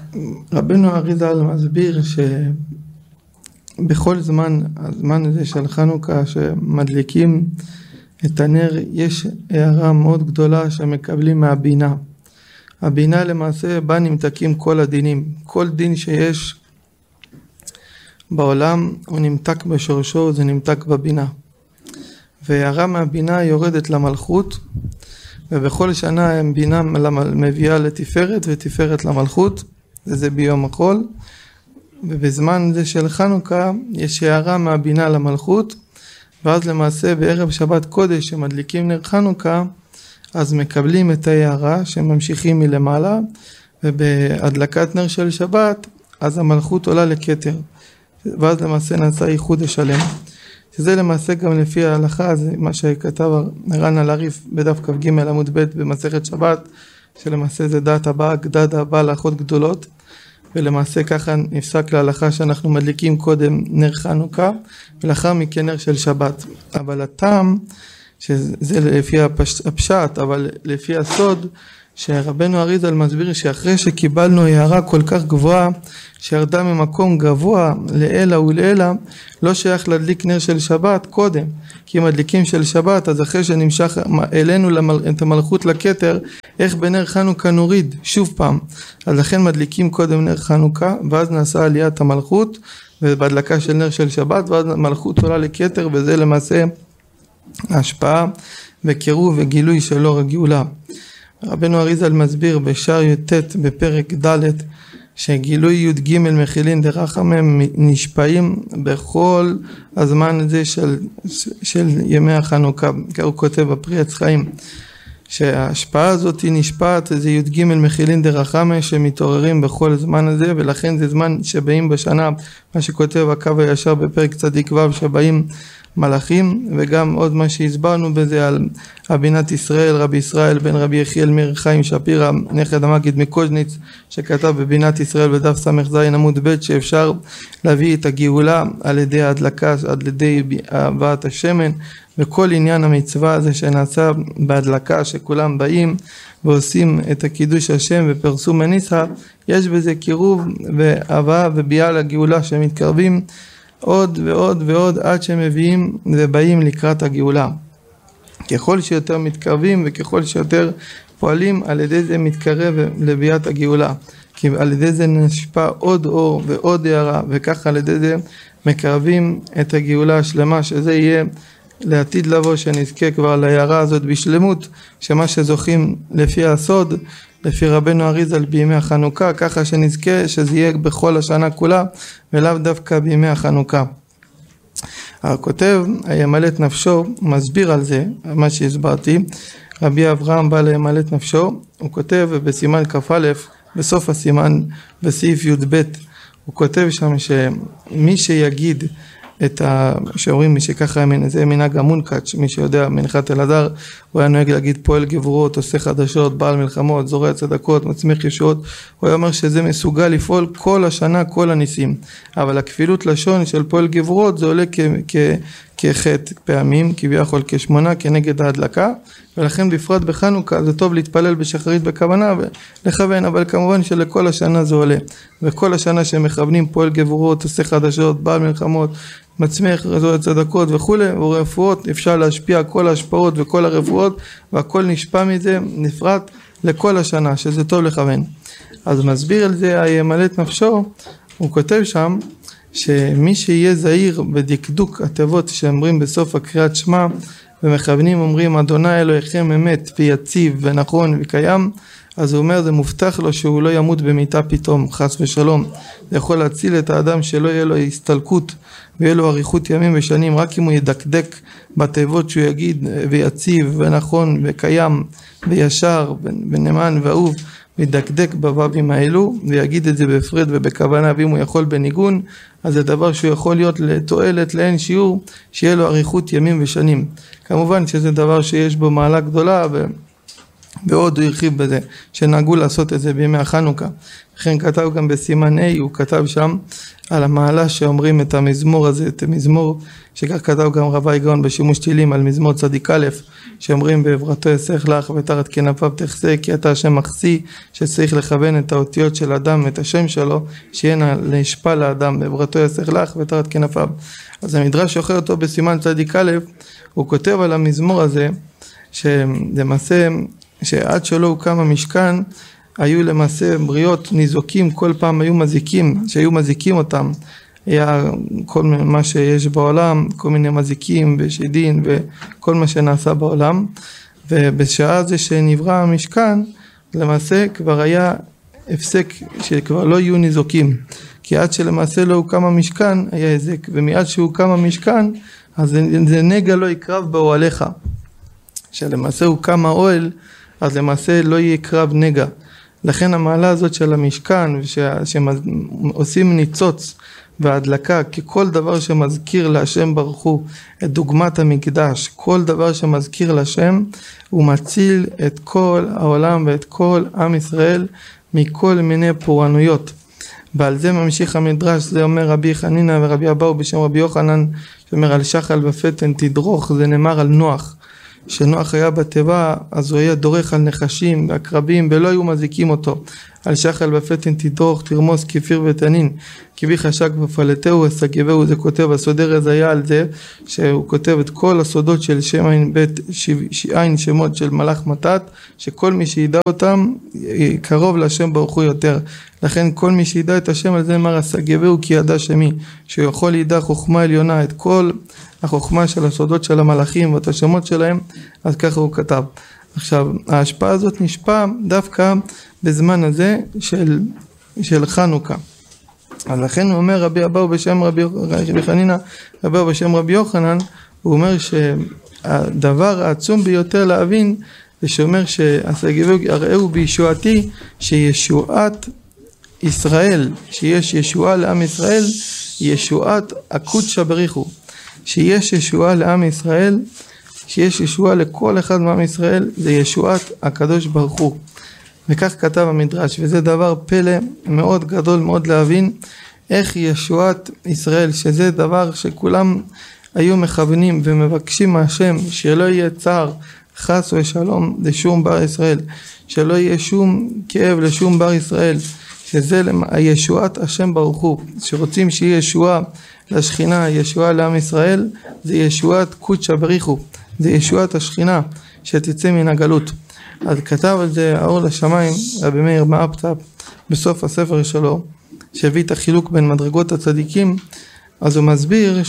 רבנו אריז"ל מסביר שבכל זמן, הזמן הזה של חנוכה שמדליקים את הנר, יש הערה מאוד גדולה שמקבלים מהבינה. הבינה למעשה בה נמתקים כל הדינים. כל דין שיש בעולם הוא נמתק בשורשו, זה נמתק בבינה. והערה מהבינה יורדת למלכות, ובכל שנה בינה מביאה לתפארת ותפארת למלכות, וזה ביום החול. ובזמן זה של חנוכה יש הערה מהבינה למלכות, ואז למעשה בערב שבת קודש שמדליקים נר חנוכה, אז מקבלים את ההערה שממשיכים מלמעלה, ובהדלקת נר של שבת אז המלכות עולה לכתר, ואז למעשה נעשה ייחוד השלם. שזה למעשה גם לפי ההלכה, זה מה שכתב מרן הלריף בדף כ"ג עמוד ב' במסכת שבת, שלמעשה זה דעת הבאה, גדד הבאה לאחות גדולות, ולמעשה ככה נפסק להלכה שאנחנו מדליקים קודם נר חנוכה, ולאחר מכן נר של שבת. אבל הטעם, שזה לפי הפשט, אבל לפי הסוד, שרבנו אריז"ל מסביר שאחרי שקיבלנו הערה כל כך גבוהה, שירדה ממקום גבוה לאלה ולאלה, לא שייך להדליק נר של שבת קודם, כי אם מדליקים של שבת, אז אחרי שנמשך אלינו את המלכות לכתר, איך בנר חנוכה נוריד שוב פעם. אז לכן מדליקים קודם נר חנוכה, ואז נעשה עליית המלכות, ובהדלקה של נר של שבת, ואז המלכות עולה לכתר, וזה למעשה ההשפעה וקירוב וגילוי של אור הגאולה. רבנו אריז"ל מסביר בשער י"ט בפרק ד' שגילוי י"ג מחילין דרחמים נשפעים בכל הזמן הזה של ימי החנוכה. כך הוא כותב בפרי עץ חיים, שההשפעה הזאת נשפעת, זה י"ג מחילין דרחמים שמתעוררים בכל זמן הזה, ולכן זה זמן שבאים בשנה, מה שכותב הקו הישר בפרק צדיק ו', שבאים מלאכים, וגם עוד מה שהסברנו בזה על הבינת ישראל, רבי ישראל בן רבי יחיאל מאיר חיים שפירא, נכד המגיד מקוז'ניץ, שכתב בבינת ישראל בדף ס"ז עמוד ב', שאפשר להביא את הגאולה על ידי ההדלקה, על ידי הבאת השמן, וכל עניין המצווה הזה שנעשה בהדלקה, שכולם באים ועושים את הקידוש השם ופרסום הניסה, יש בזה קירוב והבאה וביאה לגאולה שמתקרבים עוד ועוד ועוד עד שמביאים ובאים לקראת הגאולה. ככל שיותר מתקרבים וככל שיותר פועלים, על ידי זה מתקרב לביאת הגאולה, כי על ידי זה נשפע עוד אור ועוד הערה, וככה על ידי זה מקרבים את הגאולה השלמה, שזה יהיה לעתיד לבוא, שנזכה כבר להערה הזאת בשלמות, שמה שזוכים לפי הסוד, לפי רבנו אריז"ל בימי החנוכה, ככה שנזכה שזה יהיה בכל השנה כולה, ולאו דווקא בימי החנוכה. הכותב, הימלא את נפשו, מסביר על זה, מה שהסברתי, רבי אברהם בא לימלא את נפשו, הוא כותב בסימן כ"א, בסוף הסימן, בסעיף י"ב, הוא כותב שם שמי שיגיד את שאומרים מי שככה זה מנהג המונקאץ', מי שיודע מנחת אלעזר, הוא היה נוהג להגיד פועל גבורות, עושה חדשות, בעל מלחמות, זורע צדקות, מצמיח ישועות. הוא היה אומר שזה מסוגל לפעול כל השנה, כל הניסים, אבל הכפילות לשון של פועל גבורות זה עולה כחטא פעמים, כביכול כ8 כנגד ההדלקה, ולכן בפרט בחנוכה זה טוב להתפלל בשחרית בכוונה ולכוון, אבל כמובן שלכל השנה זה עולה, וכל השנה שמכוונים פועל גבורות, עושה חדשות, בעל מלחמות, מצמיח צדקות וכו', ורפואות, אפשר להשפיע כל ההשפעות וכל הרפואות, והכל נשפע מזה נפרט לכל השנה, שזה טוב לכוון. אז מסביר על זה הימלא את נפשו, הוא כותב שם שמי שיהיה זהיר בדקדוק התיבות שאומרים בסוף הקריאת שמע, ומכוונים אומרים אדוני אלוהיכם אמת ויציב ונכון וקיים, אז הוא אומר זה מובטח לו שהוא לא ימות במיטה פתאום, חס ושלום. זה יכול להציל את האדם שלא יהיה לו הסתלקות ויהיה לו אריכות ימים ושנים, רק אם הוא ידקדק בתיבות שהוא יגיד ויציב ונכון וקיים וישר ונאמן ואהוב, וידקדק בבבים האלו ויגיד את זה בפרד ובכוונה, ואם הוא יכול בניגון, אז זה דבר שהוא יכול להיות לתועלת לאין שיעור, שיהיה לו אריכות ימים ושנים. כמובן שזה דבר שיש בו מעלה גדולה, ועוד הוא הרחיב בזה, שנהגו לעשות את זה בימי החנוכה. לכן כתב גם בסימן A, הוא כתב שם על המעלה שאומרים את המזמור הזה, את המזמור שכך כתב גם רבי גאון בשימוש תהילים על מזמור צדיק א', שאומרים בעברתו יסך לך ותחת כנפיו תחסה, כי אתה השם מחסי, שצריך לכוון את האותיות של אדם, את השם שלו, שיהיה להשפע לאדם, בעברתו יסך לך ותחת כנפיו. אז המדרש שוכר אותו בסימן צדיק א', הוא כותב על המזמור הזה, שלמעשה שעד שלא הוקם המשכן, היו למעשה בריות ניזוקים, כל פעם היו מזיקים, שהיו מזיקים אותם, היה כל מה שיש בעולם, כל מיני מזיקים ושדין וכל מה שנעשה בעולם, ובשעה זה שנברא המשכן, למעשה כבר היה הפסק שכבר לא יהיו ניזוקים, כי עד שלמעשה לא הוקם המשכן היה הזק, ומיד שהוקם המשכן, אז זה נגע לא יקרב באוהליך, שלמעשה הוקם האוהל, אז למעשה לא יהיה קרב נגע. לכן המעלה הזאת של המשכן, שעושים ניצוץ והדלקה, ככל דבר שמזכיר להשם ברוך הוא את דוגמת המקדש, כל דבר שמזכיר להשם, הוא מציל את כל העולם ואת כל עם ישראל מכל מיני פורענויות. ועל זה ממשיך המדרש, זה אומר רבי חנינא ורבי אבאו בשם רבי יוחנן, שאומר על שחל ופתן תדרוך, זה נאמר על נוח. שנוח היה בתיבה, אז הוא היה דורך על נחשים ועקרבים, ולא היו מזיקים אותו. על שחל ופתן תדרוך, תרמוס כפיר ותנין, כבי חשק ופלטהו וסגבהו, זה כותב, הסודר הזה היה על זה, שהוא כותב את כל הסודות של שם עין בית, עין שמות של מלאך מתת, שכל מי שידע אותם, קרוב להשם ברוך הוא יותר. לכן כל מי שידע את השם על זה אמר, הסגבהו כי ידע שמי, שהוא יכול לידע חוכמה עליונה, את כל החוכמה של הסודות של המלאכים ואת השמות שלהם, אז ככה הוא כתב. עכשיו, ההשפעה הזאת נשפעה דווקא בזמן הזה של חנוכה. אז לכן הוא אומר רבי אבאו בשם רבי חנינא, רבי אבאו בשם רבי יוחנן, הוא אומר שהדבר העצום ביותר להבין, זה שאומר שהסגבהו הראו בישועתי, שישועת ישראל, שיש ישועה לעם ישראל, ישועת הקודשא בריחו, שיש ישועה לעם ישראל, שיש ישועה לכל אחד מעם ישראל, זה ישועת הקדוש ברוך הוא. וכך כתב המדרש, וזה דבר פלא מאוד גדול מאוד להבין, איך ישועת ישראל, שזה דבר שכולם היו מכוונים ומבקשים מהשם, שלא יהיה צער, חס ושלום לשום בר ישראל, שלא יהיה שום כאב לשום בר ישראל, שזה הישועת השם ברוך הוא, שרוצים שיהיה ישועה לשכינה, ישועה לעם ישראל, זה ישועת קודשא בריחו, זה ישועת השכינה שתצא מן הגלות. אז כתב על זה האור לשמיים, רבי מאיר מאפטא, בסוף הספר שלו, שהביא את החילוק בין מדרגות הצדיקים, אז הוא מסביר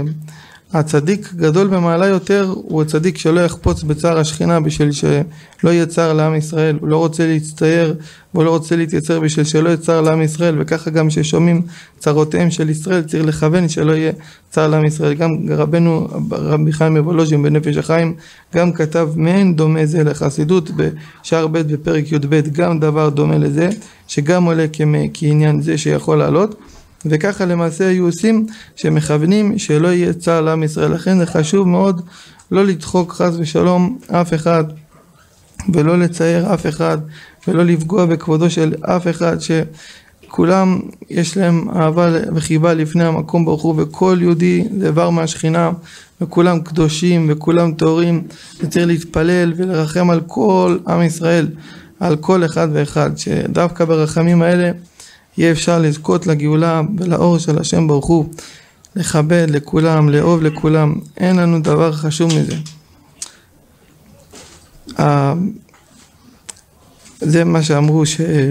שהצדיק גדול במעלה יותר, הוא הצדיק שלא יחפוץ בצער השכינה בשביל שלא יהיה צער לעם ישראל, הוא לא רוצה להצטייר, והוא לא רוצה להתייצר בשביל שלא יהיה צער לעם ישראל, וככה גם ששומעים צרותיהם של ישראל, צריך לכוון שלא יהיה צער לעם ישראל. גם רבנו רבי חיים מוולוז'ין בנפש החיים, גם כתב מעין דומה זה לחסידות בשער ב' בפרק י"ב, גם דבר דומה לזה, שגם עולה כעניין זה שיכול לעלות, וככה למעשה היו עושים שמכוונים שלא יהיה צער לעם ישראל. לכן זה חשוב מאוד לא לדחוק חס ושלום אף אחד, ולא לצייר אף אחד, ולא לפגוע בכבודו של אף אחד, שכולם יש להם אהבה וחיבה לפני המקום ברוך הוא, וכל יהודי זה איבר מהשכינה, וכולם קדושים וכולם טהורים, וצריך להתפלל ולרחם על כל עם ישראל, על כל אחד ואחד, שדווקא ברחמים האלה יהיה אפשר לזכות לגאולה ולאור של השם ברוך הוא, לכבד לכולם, לאהוב לכולם. אין לנו דבר חשוב מזה. זה מה שאמרו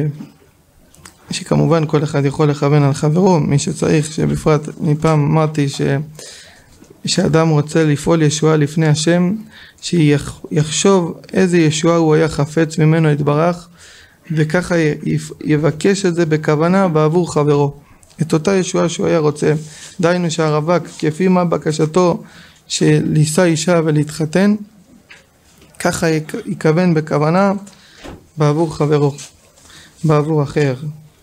שכמובן כל אחד יכול לכוון על חברו, מי שצריך, שבפרט מפעם אמרתי שאדם רוצה לפעול ישועה לפני השם, שיחשוב איזה ישועה הוא היה חפץ ממנו יתברך, וככה יבקש את זה בכוונה בעבור חברו, את אותה ישועה שהוא היה רוצה. דיינו שהרווק כפי מה בקשתו שלישא אישה ולהתחתן, ככה יכוון בכוונה בעבור חברו, בעבור אחר.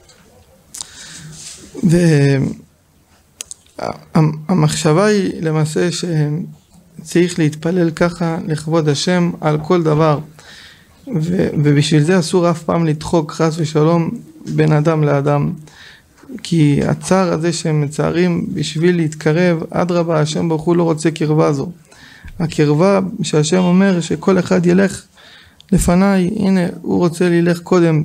והמחשבה היא למעשה שצריך להתפלל ככה לכבוד השם על כל דבר. ובשביל זה אסור אף פעם לדחוק חס ושלום בין אדם לאדם, כי הצער הזה שהם מצערים בשביל להתקרב, אדרבה, השם ברוך הוא לא רוצה קרבה זו. הקרבה שהשם אומר שכל אחד ילך לפניי, הנה הוא רוצה ללך קודם,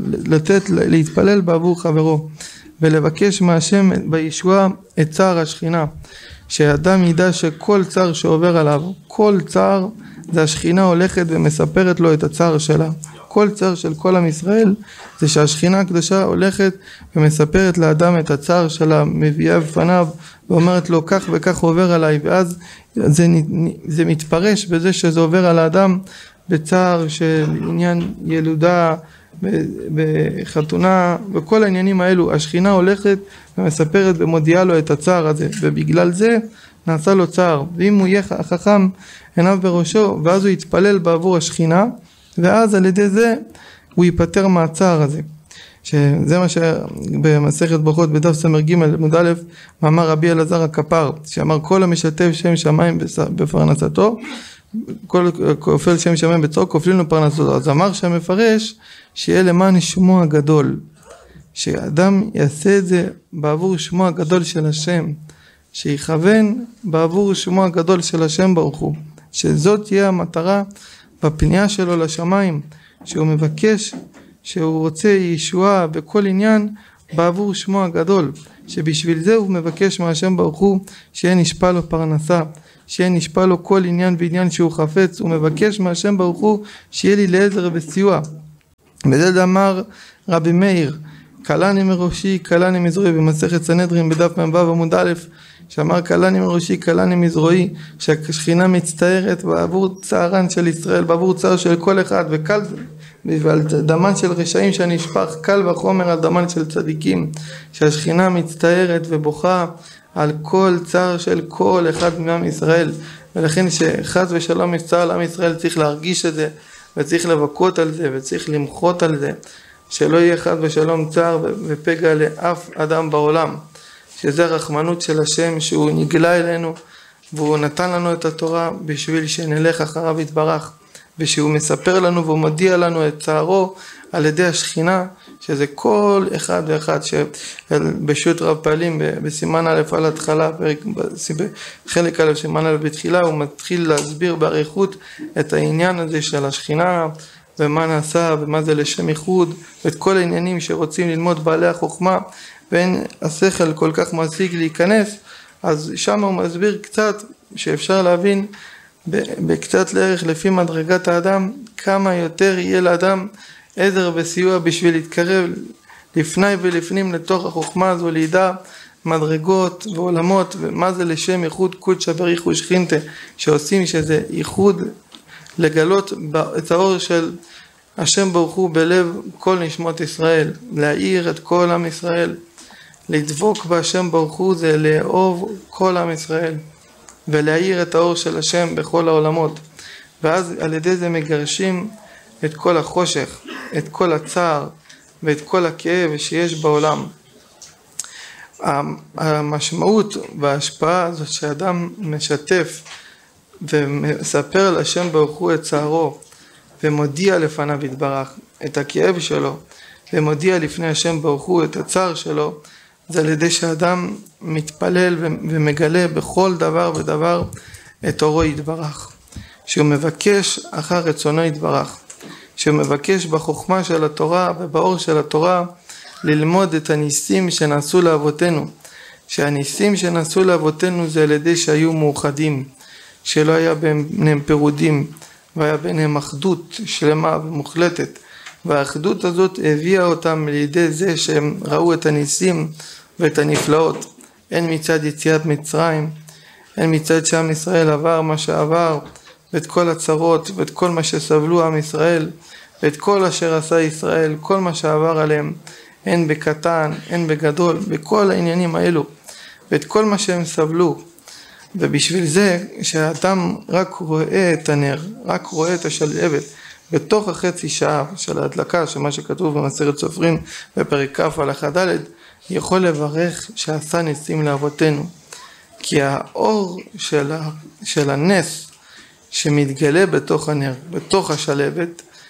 להתפלל בעבור חברו, ולבקש מהשם בישועה את צער השכינה, שאדם ידע שכל צער שעובר עליו, כל צער זה השכינה הולכת ומספרת לו את הצער שלה. כל צער של כל עם ישראל זה שהשכינה הקדושה הולכת ומספרת לאדם את הצער שלה, מביאה בפניו ואומרת לו כך וכך עובר עליי, ואז זה מתפרש בזה שזה עובר על האדם בצער של עניין ילודה, בחתונה, וכל העניינים האלו השכינה הולכת ומספרת ומודיעה לו את הצער הזה, ובגלל זה נעשה לו צער. ואם הוא יהיה חכם עיניו בראשו, ואז הוא יתפלל בעבור השכינה, ואז על ידי זה הוא ייפטר מהצער הזה. שזה מה שבמסכת ברכות בדף ס"ג עמוד א' מאמר רבי אלעזר הכפר, שאמר כל המשתף שם שמיים בפרנסתו, כל כופל שם שמיים בצור כופלים לו פרנסתו. אז אמר שהמפרש שיהיה למען שמו הגדול, שאדם יעשה את זה בעבור שמו הגדול של השם, שיכוון בעבור שמו הגדול של השם ברוך הוא, שזאת תהיה המטרה בפנייה שלו לשמיים, שהוא מבקש, שהוא רוצה ישועה בכל עניין בעבור שמו הגדול, שבשביל זה הוא מבקש מהשם ברוך הוא שיהיה נשפע לו פרנסה, שיהיה נשפע לו כל עניין ועניין שהוא חפץ. הוא מבקש מהשם ברוך הוא שיהיה לי לעזר וסיוע. וזה אמר רבי מאיר, קלני מראשי קלני מזרועי, במסכת סנהדרין בדף מ"ו עמוד א', שאמר קלני מראשי קלני מזרועי, שהשכינה מצטערת בעבור צערן של ישראל, בעבור צער של כל אחד, וקל ועל דמן של רשעים שנשפך, קל וחומר על דמן של צדיקים, שהשכינה מצטערת ובוכה על כל צער של כל אחד מעם ישראל. ולכן שחס ושלום יש צער לעם ישראל, צריך להרגיש את זה, וצריך לבכות על זה, וצריך למחות על זה, שלא יהיה חס ושלום צער ופגע לאף אדם בעולם, שזה הרחמנות של השם, שהוא נגלה אלינו והוא נתן לנו את התורה בשביל שנלך אחריו יתברך, ושהוא מספר לנו והוא מודיע לנו את צערו על ידי השכינה, שזה כל אחד ואחד. שבשו"ת רב פעלים בסימן א' על התחלה, בחלק א' סימן א' בתחילה, הוא מתחיל להסביר באריכות את העניין הזה של השכינה, ומה נעשה ומה זה לשם ייחוד, ואת כל העניינים שרוצים ללמוד בעלי החוכמה ואין השכל כל כך מעסיק להיכנס. אז שם הוא מסביר קצת שאפשר להבין בקצת לערך לפי מדרגת האדם, כמה יותר יהיה לאדם עזר וסיוע בשביל להתקרב לפני ולפנים לתוך החוכמה הזו, לידע מדרגות ועולמות ומה זה לשם ייחוד קודשא בריך ושכינתא, שעושים שזה ייחוד, לגלות את האור של השם ברוך הוא בלב כל נשמות ישראל, להאיר את כל עם ישראל. לדבוק בהשם ברוך הוא זה לאהוב כל עם ישראל ולהאיר את האור של השם בכל העולמות, ואז על ידי זה מגרשים את כל החושך, את כל הצער ואת כל הכאב שיש בעולם. המשמעות וההשפעה הזאת שאדם משתף ומספר להשם ברוך הוא את צערו ומודיע לפניו יתברך את הכאב שלו, ומודיע לפני השם ברוך הוא את הצער שלו, זה על ידי שאדם מתפלל ומגלה בכל דבר ודבר את אורו יתברך, שהוא מבקש אחר רצונו יתברך, שהוא מבקש בחוכמה של התורה ובאור של התורה ללמוד את הניסים שנעשו לאבותינו, שהניסים שנעשו לאבותינו זה על ידי שהיו מאוחדים, שלא היה ביניהם פירודים, והיה ביניהם אחדות שלמה ומוחלטת, והאחדות הזאת הביאה אותם לידי זה שהם ראו את הניסים ואת הנפלאות, הן מצד יציאת מצרים, הן מצד שעם ישראל עבר מה שעבר, ואת כל הצרות ואת כל מה שסבלו עם ישראל, ואת כל אשר עשה ישראל, כל מה שעבר עליהם, הן בקטן, הן בגדול, בכל העניינים האלו, ואת כל מה שהם סבלו. ובשביל זה שהאדם רק רואה את הנר, רק רואה את השלהבת בתוך החצי שעה של ההדלקה, שמה שכתוב במסכת סופרים בפרק כ' הלכה ד', יכול לברך שעשה ניסים לאבותינו. כי האור של הנס שמתגלה בתוך הנר, בתוך השלהבת,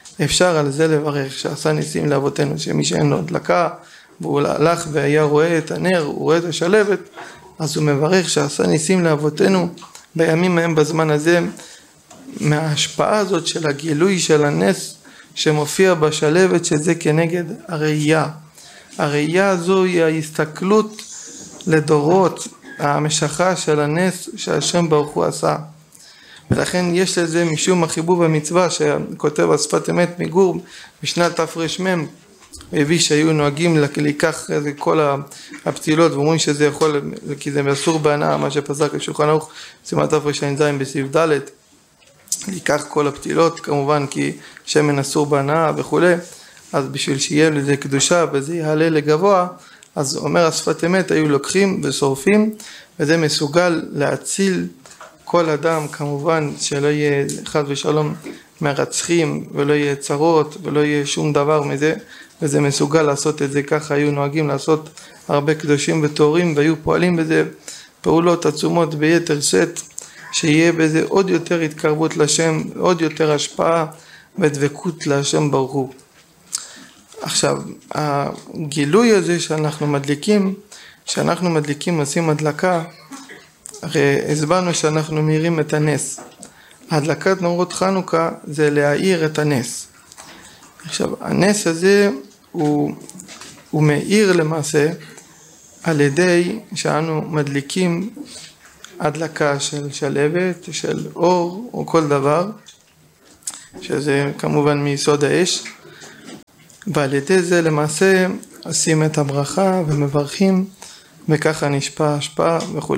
אפשר על זה לברך שעשה ניסים לאבותינו, שמי שאין לו הדלקה והוא הלך והיה רואה את הנר, הוא רואה את השלבת, אז הוא מברך שעשה ניסים לאבותינו בימים ההם בזמן הזה, מההשפעה הזאת של הגילוי של הנס שמופיע בשלבת, שזה כנגד הראייה. הראייה הזו היא ההסתכלות לדורות, המשכה של הנס שהשם ברוך הוא עשה. ולכן יש לזה משום החיבוב המצווה שכותב השפת אמת מגור בשנת תרמ"ם, הביא שהיו נוהגים לקח כל הפתילות ואומרים שזה יכול, כי זה אסור בהנאה, מה שפסק השולחן ערוך סימן תרע"ז בסעיף ד', לקח כל הפתילות כמובן כי שמן אסור בהנאה וכו', אז בשביל שיהיה לזה קדושה וזה יעלה לגבוה, אז אומר השפת אמת היו לוקחים ושורפים, וזה מסוגל להציל כל אדם, כמובן שלא יהיה חס ושלום מרצחים ולא יהיה צרות ולא יהיה שום דבר מזה, וזה מסוגל לעשות את זה. ככה היו נוהגים לעשות הרבה קדושים וטהורים, והיו פועלים בזה פעולות עצומות ביתר שאת, שיהיה בזה עוד יותר התקרבות לשם, עוד יותר השפעה ודבקות להשם ברוך הוא. עכשיו, הגילוי הזה שאנחנו מדליקים, עושים הדלקה, הרי הסברנו שאנחנו מאירים את הנס. הדלקת נרות חנוכה זה להאיר את הנס. עכשיו, הנס הזה הוא מאיר למעשה על ידי שאנו מדליקים הדלקה של שלבת, של אור או כל דבר, שזה כמובן מיסוד האש, ועל ידי זה למעשה עושים את הברכה ומברכים, וככה נשפע השפעה וכו'.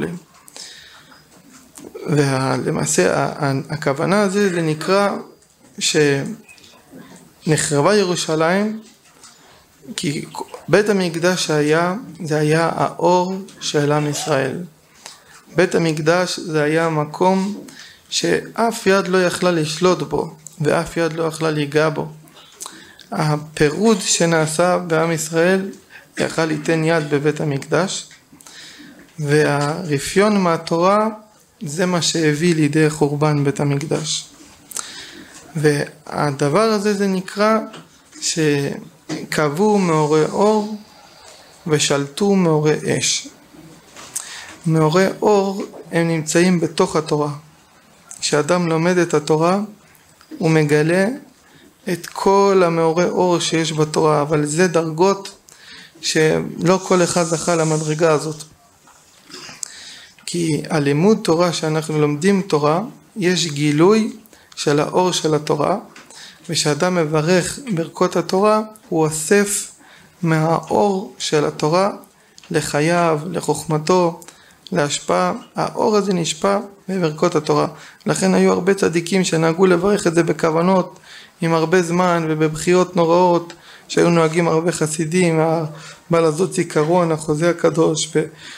ולמעשה הכוונה הזה זה נקרא שנחרבה ירושלים, כי בית המקדש זה היה האור של עם ישראל. בית המקדש זה היה מקום שאף יד לא יכלה לשלוט בו, ואף יד לא יכלה להיגע בו. הפירוד שנעשה בעם ישראל יכל ליתן יד בבית המקדש, והרפיון מהתורה זה מה שהביא לידי חורבן בית המקדש. והדבר הזה זה נקרא שקבעו מאורי אור ושלטו מאורי אש. מאורי אור הם נמצאים בתוך התורה. כשאדם לומד את התורה הוא מגלה את כל המאורי אור שיש בתורה, אבל זה דרגות שלא כל אחד זכה למדרגה הזאת. כי הלימוד תורה שאנחנו לומדים תורה, יש גילוי של האור של התורה, ושאדם מברך ברכות התורה, הוא אוסף מהאור של התורה לחייו, לחוכמתו, להשפעה. האור הזה נשפע בברכות התורה. לכן היו הרבה צדיקים שנהגו לברך את זה בכוונות, עם הרבה זמן ובבחיות נוראות, שהיו נוהגים הרבה חסידים, הבעל הזאת זיכרון, החוזה הקדוש,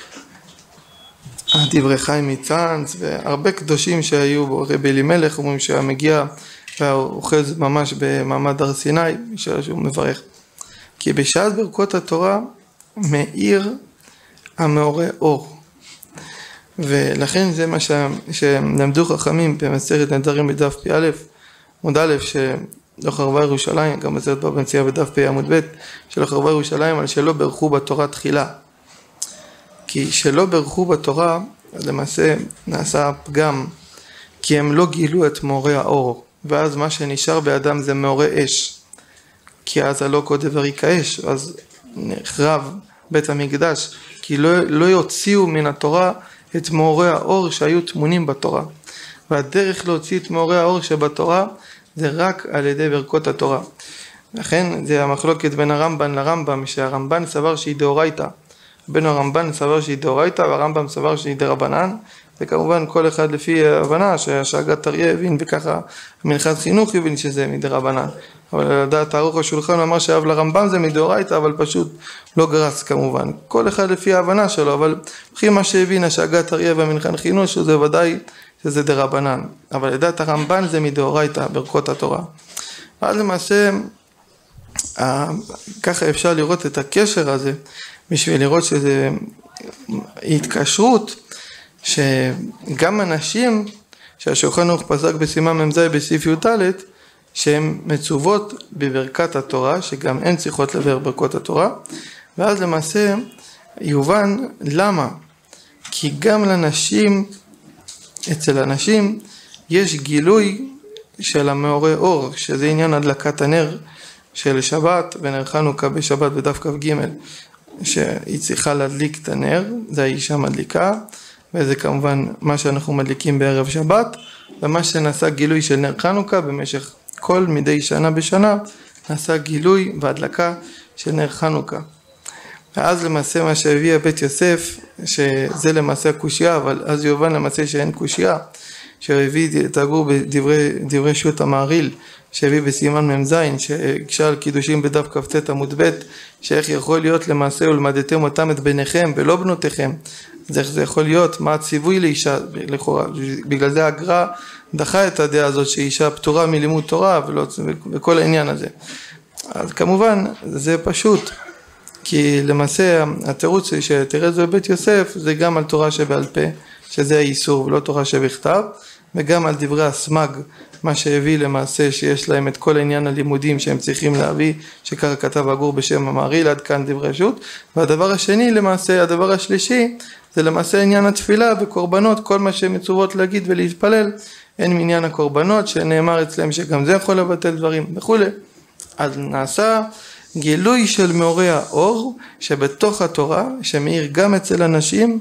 דברי חיים מצאנז, והרבה קדושים שהיו בו. רבי אלימלך אומרים שהיה מגיע והאוחז ממש במעמד הר סיני, שהוא מברך. כי בשעת ברכות התורה מאיר המאורי אור. ולכן זה מה שלמדו חכמים במסכת נדרים בדף פ"א, עמוד א', שלא חרבה ירושלים, גם בסרט בבא מציעא בדף פ"א עמוד ב', שלא חרבה ירושלים על שלא ברכו בתורה תחילה. כי שלא ברכו בתורה, אז למעשה נעשה פגם, כי הם לא גילו את מאורי האור, ואז מה שנשאר באדם זה מאורי אש. כי אז הלא קודבר יקאש, אז נחרב בית המקדש, כי לא יוציאו מן התורה את מאורי האור שהיו טמונים בתורה. והדרך להוציא את מאורי האור שבתורה זה רק על ידי ברכות התורה. לכן זה המחלוקת בין הרמב"ן לרמב"ם, שהרמב"ן סבר שהיא דאורייתא, בין הרמב"ן סבר שהיא דאורייתא והרמב"ם סבר שהיא דרבנן, וכמובן כל אחד לפי ההבנה שהשאגת אריה הבין, וככה מנחת חינוך הבין שזה מדרבנן. אבל לדעת ערוך השולחן אמר שאב לרמב"ם זה מדאורייתא, אבל פשוט לא גרס כמובן. כל אחד לפי ההבנה שלו, אבל בכי מה שהבין השאגת אריה והמנחת חינוך שזה ודאי שזה דרבנן. אבל לדעת הרמב"ן זה מדאורייתא, ברכות התורה. אז למעשה ככה אפשר לראות את הקשר הזה, בשביל לראות שזה התקשרות, שגם אנשים שהשולחן ערוך פסק בסימן מ"ז בסעיף י"ד, שהן מצוות בברכת התורה, שגם הן צריכות לבאר ברכות התורה, ואז למעשה יובן למה. כי גם לנשים, אצל הנשים, יש גילוי של המעורר אור, שזה עניין הדלקת הנר של שבת, ונר חנוכה בשבת בדף כ"ג, שהיא צריכה להדליק את הנר, זה האישה מדליקה, וזה כמובן מה שאנחנו מדליקים בערב שבת, ומה שנעשה גילוי של נר חנוכה במשך כל מדי שנה בשנה, נעשה גילוי והדלקה של נר חנוכה. ואז למעשה מה שהביא בית יוסף, שזה למעשה הקושיה, אבל אז יובן למעשה שאין קושיה, שהביא את הגור בדברי שו"ת המהרי"ל, שהביא בסימן מ"ז, שהקשה על קידושים בדף כ"ט עמוד ב', שאיך יכול להיות למעשה ולמדתם אותם את בניכם ולא בנותיכם. אז איך זה יכול להיות? מה הציווי לאישה לכאורה? בגלל זה הגר"א דחה את הדעה הזאת שאישה פטורה מלימוד תורה וכל העניין הזה. אז כמובן זה פשוט, כי למעשה התירוץ שתראה זה בבית יוסף זה גם על תורה שבעל פה, שזה האיסור ולא תורה שבכתב, וגם על דברי הסמ"ג, מה שהביא למעשה שיש להם את כל העניין הלימודים שהם צריכים להביא, שככה כתב הגור בשם המהרי"ל, עד כאן דברי שו"ת. והדבר השני למעשה, הדבר השלישי, זה למעשה עניין התפילה וקורבנות, כל מה שהם מצוות להגיד ולהתפלל, אין מעניין הקורבנות, שנאמר אצלם שגם זה יכול לבטל דברים וכו'. אז נעשה גילוי של מאורי האור שבתוך התורה, שמאיר גם אצל אנשים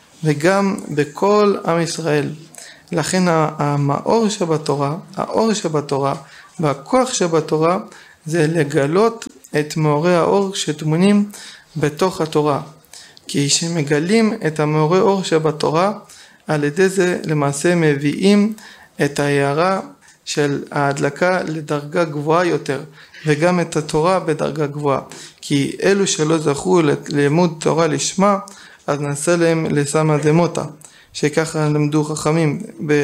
וגם בכל עם ישראל. לכן המאור שבתורה, האור שבתורה והכוח שבתורה זה לגלות את מאורי האור שטמונים בתוך התורה. כי שמגלים את המאורי אור שבתורה, על ידי זה למעשה מביאים את ההערה של ההדלקה לדרגה גבוהה יותר, וגם את התורה בדרגה גבוהה. כי אלו שלא זכו ללימוד תורה לשמה, אז נעשה להם לסמא דמותא, שככה למדו חכמים,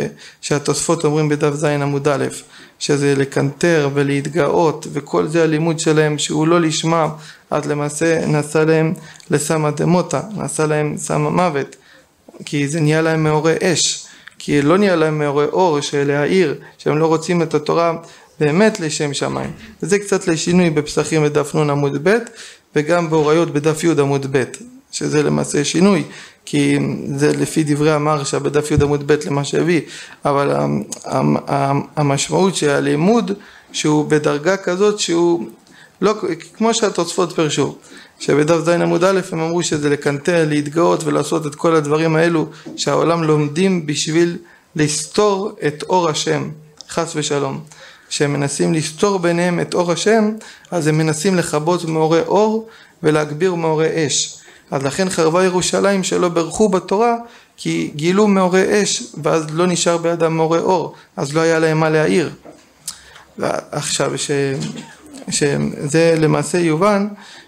שהתוספות אומרים בדף ז עמוד א', שזה לקנטר ולהתגאות, וכל זה הלימוד שלהם שהוא לא לשמה, אז למעשה נעשה להם לסמא דמותא, נעשה להם סמא מוות, כי זה נהיה להם מאורי אש, כי לא נהיה להם מאורי אור של להאיר, שהם לא רוצים את התורה באמת לשם שמיים. וזה קצת לשינוי בפסחים בדף נ' עמוד ב', וגם באוריות בדף י' עמוד ב', שזה למעשה שינוי, כי זה לפי דברי המרשה בדף י' עמוד ב' למה שהביא, אבל המשמעות של הלימוד שהוא בדרגה כזאת שהוא לא, כמו שהתוספות פרשו, שבדף ז עמוד א' הם אמרו שזה לקנטר, להתגאות ולעשות את כל הדברים האלו שהעולם לומדים בשביל לסתור את אור השם, חס ושלום. שהם מנסים לסתור ביניהם את אור השם, אז הם מנסים לכבות מאורי אור ולהגביר מאורי אש. אז לכן חרבה ירושלים שלא ברכו בתורה, כי גילו מאורי אש, ואז לא נשאר בידם מאורי אור, אז לא היה להם מה להעיר. ועכשיו שזה למעשה יובן,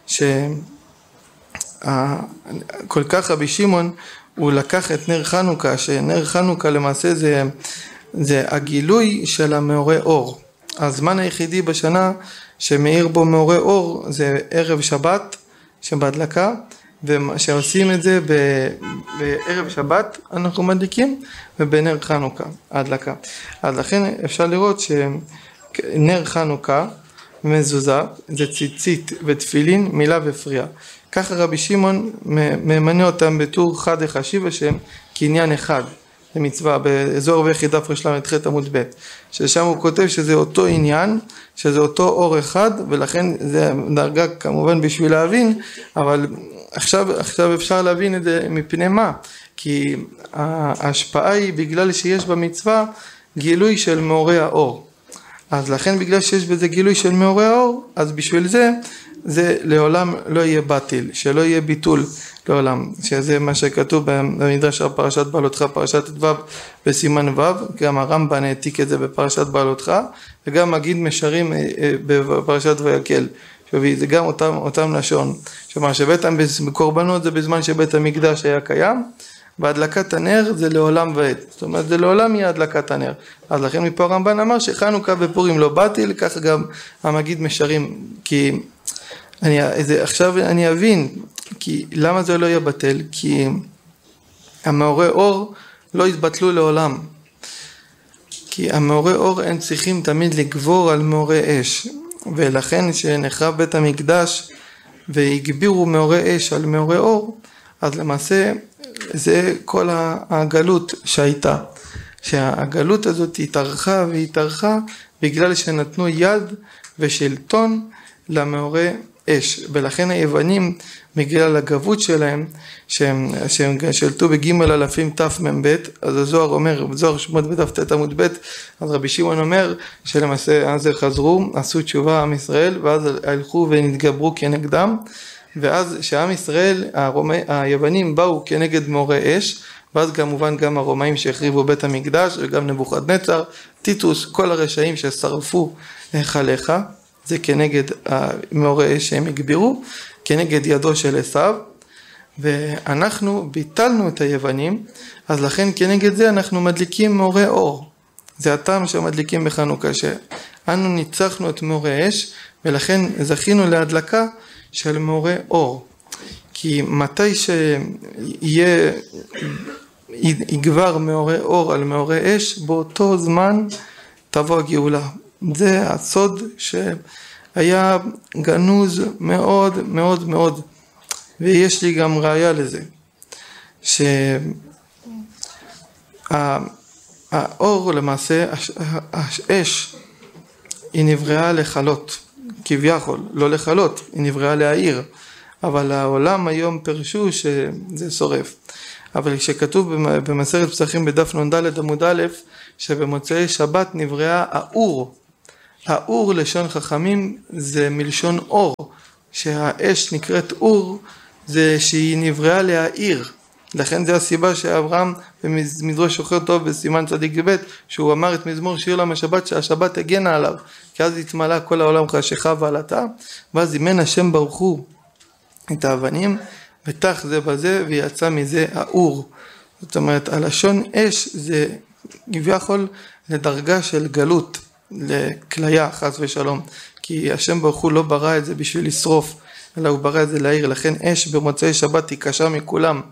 כל כך רבי שמעון, הוא לקח את נר חנוכה, שנר חנוכה למעשה זה הגילוי של המאורי אור. הזמן היחידי בשנה שמאיר בו מאורי אור זה ערב שבת שבהדלקה, ושעושים את זה בערב שבת אנחנו מדליקים, ובנר חנוכה ההדלקה. אז לכן אפשר לראות שנר חנוכה מזוזה זה ציצית ותפילין מילה ופרייה. ככה רבי שמעון ממנה אותם בתור חד החשיב השם כעניין אחד. זה מצווה באזור וכי דף ר"ח עמוד ב', ששם הוא כותב שזה אותו עניין, שזה אותו אור אחד, ולכן זה דרגה כמובן בשביל להבין, אבל עכשיו אפשר להבין את זה מפני מה, כי ההשפעה היא בגלל שיש במצווה גילוי של מאורי האור, אז לכן בגלל שיש בזה גילוי של מאורי האור, אז בשביל זה לעולם לא יהיה בטל, שלא יהיה ביטול לעולם, שזה מה שכתוב במדרש פרשת בעלותך, פרשת ו' בסימן ו', גם הרמב"ן העתיק את זה בפרשת בעלותך, וגם מגיד משרים בפרשת ויקל, זה גם אותם לשון, שמה שבית הקורבנות זה בזמן שבית המקדש היה קיים, והדלקת הנר זה לעולם ועד, זאת אומרת זה לעולם יהיה הדלקת הנר, אז לכן מפה הרמב"ן אמר שחנוכה ופורים לא בטל, ככה גם המגיד משרים, כי עכשיו אני אבין, כי למה זה לא יהיה בטל? כי המאורי אור לא יתבטלו לעולם. כי המעורי אור הם צריכים תמיד לגבור על מעורי אש, ולכן שנחרב בית המקדש והגבירו מעורי אש על מעורי אור, אז למעשה זה כל הגלות שהייתה, שהגלות הזאת התארכה והתארכה בגלל שנתנו יד ושלטון למעורי אש, ולכן היוונים בגלל הגבות שלהם שהם שלטו בג' אלפים תמ"ב, אז הזוהר אומר, בזוהר שמות בדף ט עמוד ב', אז רבי שמעון אומר שלמעשה אז חזרו, עשו תשובה עם ישראל, ואז הלכו ונתגברו כנגדם, ואז שעם ישראל, היוונים באו כנגד מעורי אש, ואז כמובן גם הרומאים שהחריבו בית המקדש, וגם נבוכדנצר, טיטוס, כל הרשעים ששרפו חליך, זה כנגד מעורי אש שהם הגבירו, כנגד ידו של עשיו, ואנחנו ביטלנו את היוונים, אז לכן כנגד זה אנחנו מדליקים מעורי אור. זה הטעם שמדליקים בחנוכה, שאנו ניצחנו את מעורי אש, ולכן זכינו להדלקה של מעורי אור. כי מתי יגבר מעורי אור על מעורי אש, באותו זמן תבוא הגאולה. זה הסוד שהיה גנוז מאוד מאוד מאוד, ויש לי גם ראיה לזה, שהאור למעשה, האש היא נבראה לחלות, כביכול, לא לחלות, היא נבראה להאיר, אבל העולם היום פרשו שזה שורף. אבל כשכתוב במסכת פסחים בדף נ"ד עמוד א', שבמוצאי שבת נבראה האור, האור לשון חכמים זה מלשון אור, שהאש נקראת אור, זה שהיא נבראה להאיר. לכן זה הסיבה שאברהם במדרש שוחר טוב בסימן צדיק ב', שהוא אמר את מזמור שיר לעם השבת, שהשבת הגנה עליו, כי אז התמלא כל העולם חשיכה ועלטה, ואז אימן השם ברוך הוא את האבנים, ותח זה בזה ויצא מזה האור. זאת אומרת, הלשון אש זה כביכול לדרגה של גלות, לכליה חס ושלום, כי השם ברוך הוא לא ברא את זה בשביל לשרוף, אלא הוא ברא את זה להאיר. לכן אש במוצאי שבת היא קשה מכולם,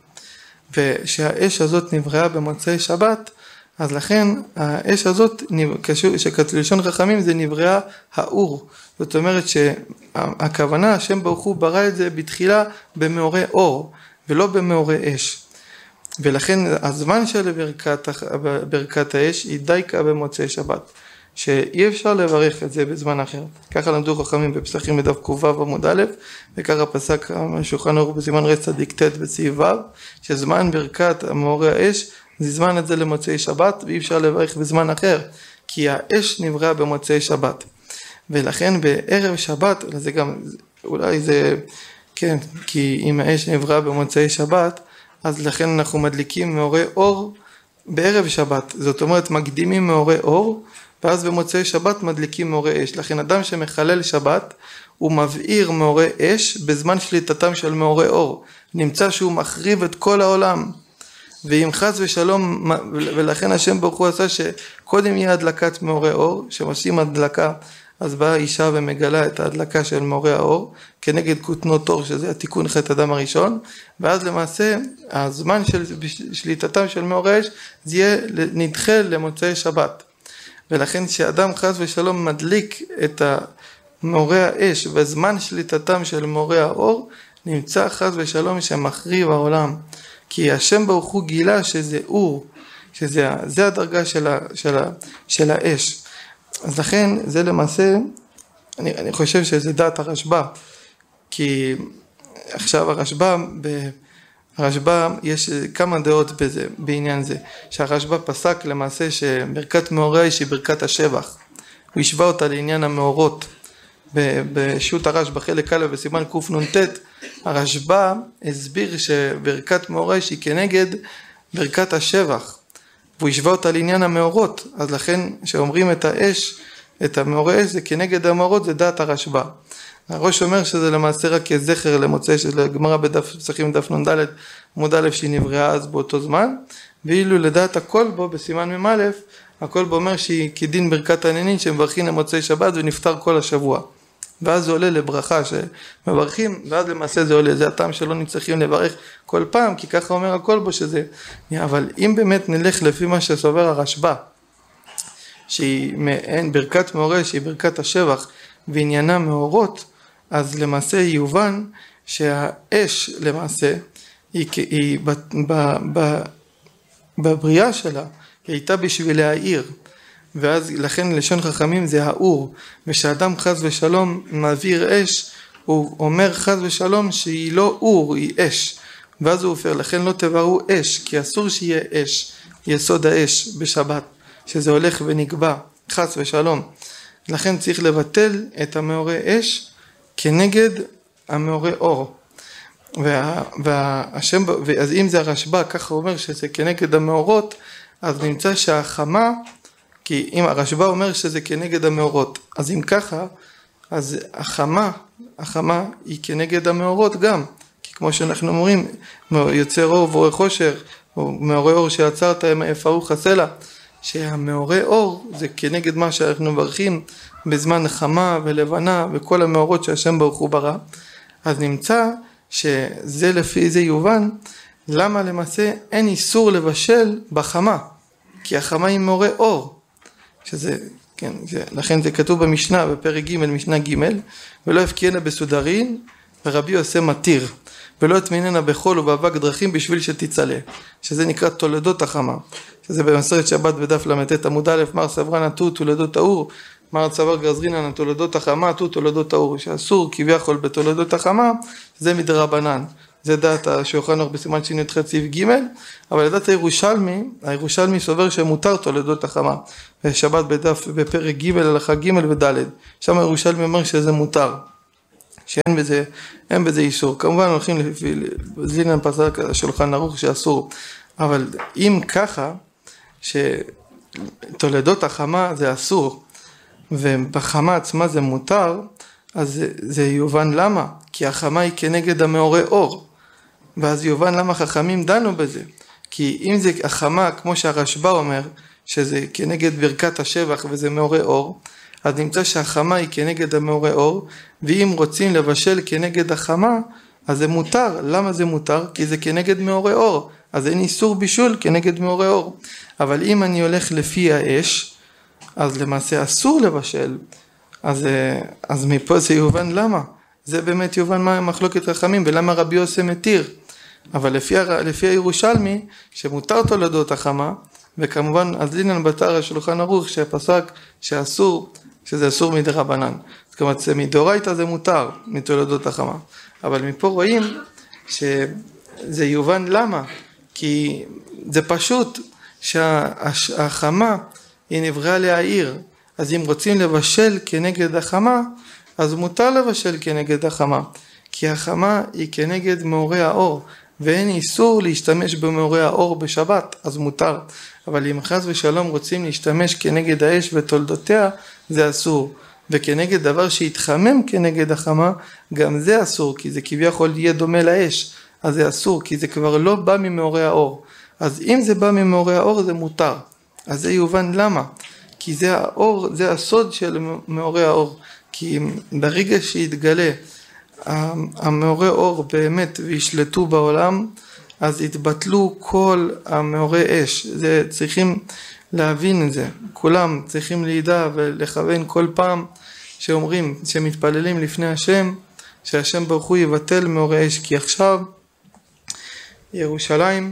ושהאש הזאת נבראה במוצאי שבת, אז לכן האש הזאת, שכתלשון חכמים זה נבראה האור. זאת אומרת שהכוונה, השם ברוך הוא ברא את זה בתחילה במעורי אור, ולא במעורי אש. ולכן הזמן של ברכת האש היא דייקה במוצאי שבת, שאי אפשר לברך את זה בזמן אחר. ככה למדו חכמים בפסחים בדף ק"ו עמוד א', וככה פסק שולחן ערוך בסימן ר' צדיק ט' בסעיף ו', שזמן ברכת מעורי האש זה זמן את זה למוצאי שבת, ואי אפשר לברך בזמן אחר, כי האש נבראה במוצאי שבת. ולכן בערב שבת, זה גם, אולי זה, כן, כי אם האש נבראה במוצאי שבת, אז לכן אנחנו מדליקים מעורי אור בערב שבת. זאת אומרת, מקדימים מעורי אור, ואז במוצאי שבת מדליקים מעורי אש. לכן אדם שמחלל שבת, הוא מבעיר מעורי אש בזמן שליטתם של מעורי אור. נמצא שהוא מחריב את כל העולם. ואם חס ושלום, ולכן השם ברוך הוא עשה שקודם יהיה הדלקת מעורי אור, שעושים הדלקה, אז באה אישה ומגלה את ההדלקה של מעורי האור, כנגד כותנות אור, שזה התיקון חטא אדם הראשון, ואז למעשה הזמן של שליטתם של מעורי אש, זה יהיה נדחה למוצאי שבת. ולכן שאדם חס ושלום מדליק את מעורי האש, בזמן שליטתם של מעורי האור, נמצא חס ושלום שמחריב העולם. כי השם ברוך הוא גילה שזה אור, שזה הדרגה של האש. אז לכן זה למעשה, אני חושב שזה דעת הרשב"א, כי עכשיו הרשב"א יש כמה דעות בעניין זה, שהרשב"א פסק למעשה שברכת מעורי האש היא ברכת השבח, הוא השווה אותה לעניין המאורות, בשו"ת הרשב"א בחלק א' בסימן קנ"ט, הרשב"א הסביר שברכת מעורי האש היא כנגד ברכת השבח, והוא השווה אותה לעניין המאורות, אז לכן שאומרים את האש, את המעורי אש זה כנגד המאורות, זה דעת הרשב"א. הראש אומר שזה למעשה רק כזכר למוצאי של הגמרא בדף פסחים דף נ"ד עמוד א' שהיא נבראה אז באותו זמן, ואילו לדעת הכל בו בסימן מ"א, הכל בו אומר שהיא כדין ברכת עננין שמברכים למוצאי שבת ונפטר כל השבוע. ואז זה עולה לברכה שמברכים, ואז למעשה זה עולה, זה הטעם שלא נצטרכים לברך כל פעם, כי ככה אומר הכל בו שזה, אבל אם באמת נלך לפי מה שסובר הרשב"א, שהיא מעין ברכת מאורה שהיא ברכת השבח ועניינה מאורות, אז למעשה יובן שהאש למעשה היא בבריאה שלה היא הייתה בשביל להאיר, ואז לכן לשון חכמים זה האור, ושאדם חס ושלום מעביר אש הוא אומר חס ושלום שהיא לא אור, היא אש, ואז הוא הופך, לכן לא תבערו אש, כי אסור שיהיה אש, יסוד האש בשבת, שזה הולך ונקבע, חס ושלום. לכן צריך לבטל את המאורה אש כנגד המאורה אור. אז אם זה הרשב"א, ככה הוא אומר שזה כנגד המאורות, אז נמצא שהחמה, כי אם הרשב"א אומר שזה כנגד המאורות, אז אם ככה, אז החמה היא כנגד המאורות גם, כי כמו שאנחנו אומרים, יוצר אור ובורא חושך, או מאורה אור שיצרת יפרוך הסלע, שהמאורה אור זה כנגד מה שאנחנו מברכים בזמן חמה ולבנה וכל המאורות שהשם ברוך הוא ברא. אז נמצא שזה לפי זה יובן למה למעשה אין איסור לבשל בחמה, כי החמה היא מאורה אור, שזה כן, לכן זה כתוב במשנה בפרק ג' משנה ג', ולא יפקיענה בסודרים ורבי יוסי מתיר, ולא יטמיננה בחול ובאבק דרכים בשביל שתצלה, שזה נקרא תולדות החמה, שזה במסכת שבת בדף ל"ט עמוד א', מר סברן נטו תולדות האור, מר סבר גזרינן תולדות החמה תו תולדות האור, שאסור כביכול בתולדות החמה, זה מדרבנן, זה דעת השולחן ערוך בסימן שי"ח סעיף ג', אבל לדעת הירושלמי סובר שמותר תולדות החמה, בשבת בדף בפרק ג' הלכה ג' וד', שם הירושלמי אומר שזה מותר, שאין בזה איסור. כמובן הולכים לפי זינן פסק השולחן ערוך שאסור, אבל אם ככה שתולדות החמה זה אסור ובחמה עצמה זה מותר, אז זה יובן למה, כי החמה היא כנגד המאורה אור, ואז יובן למה חכמים דנו בזה, כי אם זה החמה כמו שהרשב"א אומר שזה כנגד ברכת השבח וזה מאורה אור, אז נמצא שהחמה היא כנגד המאורה אור, ואם רוצים לבשל כנגד החמה אז זה מותר. למה זה מותר? כי זה כנגד מאורה אור, אז אין איסור בישול כנגד מאורה אור. אבל אם אני הולך לפי האש, אז למעשה אסור לבשל, אז מפה זה יובן למה, זה באמת יובן מה מחלוקת חכמים ולמה רבי יוסי מתיר. אבל לפי הירושלמי שמותר תולדות החמה, וכמובן אז לינן בתר השולחן ערוך שפסק שאסור, שזה אסור מדרבנן, זאת אומרת מדאורייתא זה מותר מתולדות החמה, אבל מפה רואים שזה יובן למה, כי זה פשוט שהחמה היא נבראה להעיר, אז אם רוצים לבשל כנגד החמה, אז מותר לבשל כנגד החמה, כי החמה היא כנגד מאורי האור, ואין איסור להשתמש במאורי האור בשבת, אז מותר. אבל אם חס ושלום רוצים להשתמש כנגד האש ותולדותיה, זה אסור. וכנגד דבר שהתחמם כנגד החמה, גם זה אסור, כי זה כביכול יהיה דומה לאש, אז זה אסור, כי זה כבר לא בא ממאורי האור. אז אם זה בא ממאורי האור, זה מותר. אז זה יובן למה? כי זה האור, זה הסוד של מאורי האור. כי ברגע שיתגלה המאורי אור באמת וישלטו בעולם, אז יתבטלו כל המאורי אש. זה צריכים להבין את זה. כולם צריכים לידע ולכוון כל פעם שאומרים, שמתפללים לפני השם, שהשם ברוך הוא יבטל מאורי אש. כי עכשיו ירושלים,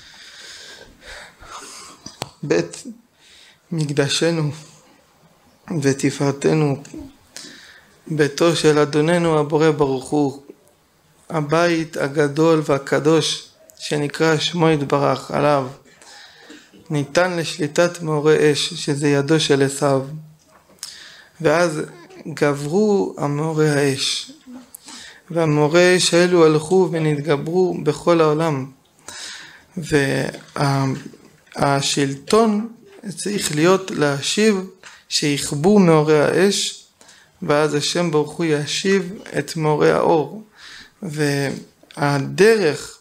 בית מקדשנו ותפארתנו, ביתו של אדוננו הבורא ברוך הוא, הבית הגדול והקדוש שנקרא שמו יתברך עליו, ניתן לשליטת מאורי אש, שזה ידו של עשיו. ואז גברו המאורי האש, והמאורי האש האלו הלכו ונתגברו בכל העולם, והשלטון צריך להיות להשיב שיכבו מאורי האש, ואז השם ברוך הוא ישיב את מאורי האור. והדרך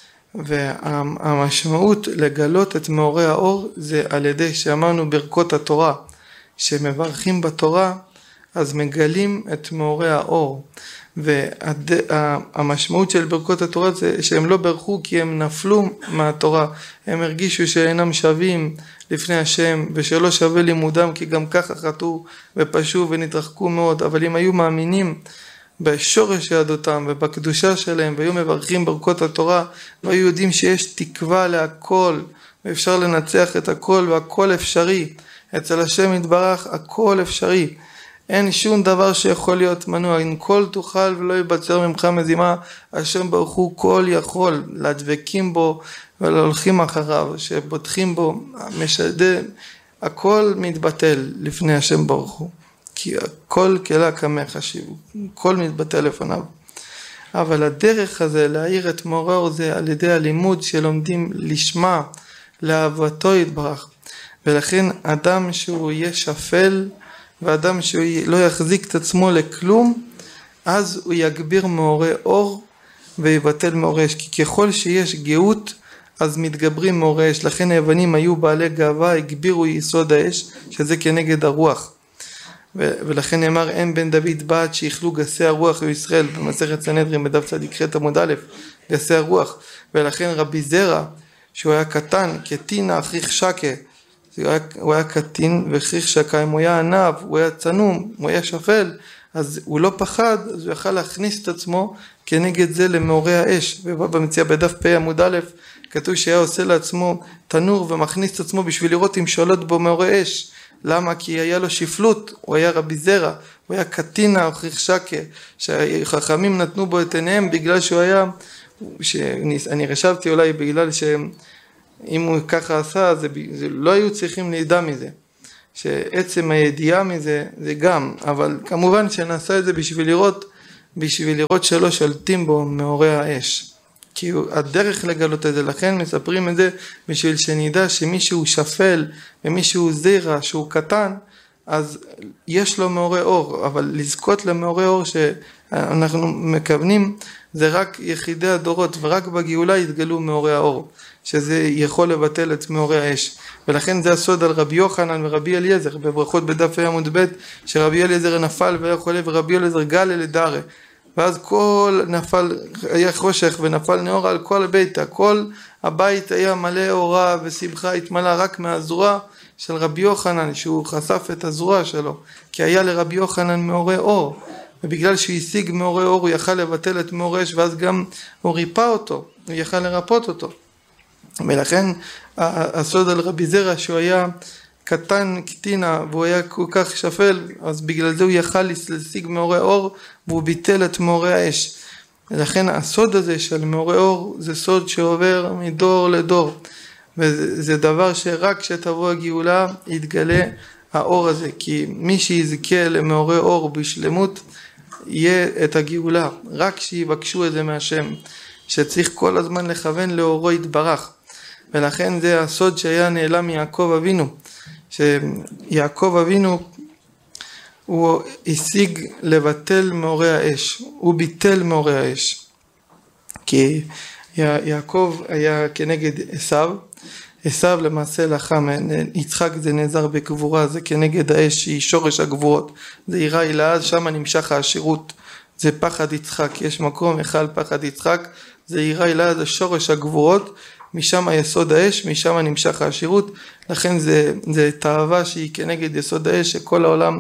והמשמעות לגלות את מאורי האור זה על ידי שאמרנו ברכות התורה, שמברכים בתורה אז מגלים את מאורי האור. והמשמעות של ברכות התורה זה שהם לא ברכו כי הם נפלו מהתורה, הם הרגישו שאינם שווים לפני השם ושלא שווה לימודם כי גם ככה חטאו ופשעו ונתרחקו מאוד, אבל אם היו מאמינים בשורש יהדותם ובקדושה שלהם והיו מברכים ברכות התורה והיו יודעים שיש תקווה להכל ואפשר לנצח את הכל והכל אפשרי, אצל השם יתברך הכל אפשרי, אין שום דבר שיכול להיות מנוע, אם כל תוכל ולא ייבצר ממך מזימה, השם ברוך הוא כל יכול, לדבקים בו ולהולכים אחריו, שבוטחים בו, משדה, הכל מתבטל לפני השם ברוך הוא, כי הכל כלה כמה חשיב, הכל מתבטל לפניו. אבל הדרך הזה להעיר את מאור האור זה על ידי הלימוד שלומדים לשמה, לאהבתו יתברך, ולכן אדם שהוא יהיה שפל, ואדם שהוא לא יחזיק את עצמו לכלום, אז הוא יגביר מאורי אור ויבטל מאורי אש, כי ככל שיש גאות אז מתגברים מאורי אש, לכן היוונים היו בעלי גאווה, הגבירו יסוד האש, שזה כנגד הרוח, ולכן נאמר אין בן דוד בת שיכלו גסי הרוח בישראל, במסכת סנהדרין בדף צדיק ח' עמוד א', גסי הרוח, ולכן רבי זרע שהוא היה קטן, קטינה אחיך שקה, הוא היה קטין וכריך שקיים, הוא היה ענב, הוא היה צנום, הוא היה שפל, אז הוא לא פחד, אז הוא יכל להכניס את עצמו כנגד זה למאורי האש, ובמציאה בדף פ' עמוד א' כתוב שהיה עושה לעצמו תנור ומכניס את עצמו בשביל לראות אם שולט בו מאורי אש. למה? כי היה לו שפלות, הוא היה רבי זרע, הוא היה קטינה או חריך שקה, שהחכמים נתנו בו את עיניהם בגלל שהוא היה, אני רשבתי אולי בגלל שהם, אם הוא ככה עשה, זה לא היו צריכים לידע מזה, שעצם הידיעה מזה זה גם, אבל כמובן שנעשה את זה בשביל לראות שלא שולטים בו מאורי האש, כי הדרך לגלות את זה, לכן מספרים את זה בשביל שנדע שמישהו שפל ומישהו זרע שהוא קטן, אז יש לו מאורי אור, אבל לזכות למאורי אור שאנחנו מכוונים זה רק יחידי הדורות, ורק בגאולה יתגלו מאורי האור, שזה יכול לבטל את מאורי האש. ולכן זה הסוד על רבי יוחנן ורבי אליעזר, בברכות בדף עמוד ב', שרבי אליעזר נפל והיה חולה ורבי אליעזר גל לדרי, ואז כל נפל, היה חושך ונפל נאורה על כל הביתה, כל הבית היה מלא אורה ושמחה, התמלא רק מהזרוע של רבי יוחנן, שהוא חשף את הזרוע שלו, כי היה לרבי יוחנן מאורי אור, ובגלל שהוא השיג מאורי אור הוא יכל לבטל את מאורי אש, ואז גם הוא ריפא אותו, הוא יכל לרפות אותו. ולכן הסוד על רבי זרע שהוא היה קטן, קטינה, והוא היה כל כך שפל, אז בגלל זה הוא יכל להשיג מאורי אור, והוא ביטל את מאורי האש. ולכן הסוד הזה של מאורי אור, זה סוד שעובר מדור לדור, וזה דבר שרק כשתבוא הגאולה יתגלה האור הזה, כי מי שיזכה למאורי אור בשלמות, יהיה את הגאולה, רק שיבקשו את זה מהשם, שצריך כל הזמן לכוון לאורו יתברך. ולכן זה הסוד שהיה נעלם מיעקב אבינו, שיעקב אבינו הוא השיג לבטל מאורי האש, הוא ביטל מאורי האש, כי יעקב היה כנגד עשיו, עשיו למעשה לחם, יצחק זה נעזר בגבורה, זה כנגד האש שהיא שורש הגבורות, זה יראה אלעד, שם נמשך העשירות, זה פחד יצחק, יש מקום אחד פחד יצחק, זה יראה אלעד השורש הגבורות, משם יסוד האש, משם נמשך העשירות, לכן זה תאווה שהיא כנגד יסוד האש, שכל העולם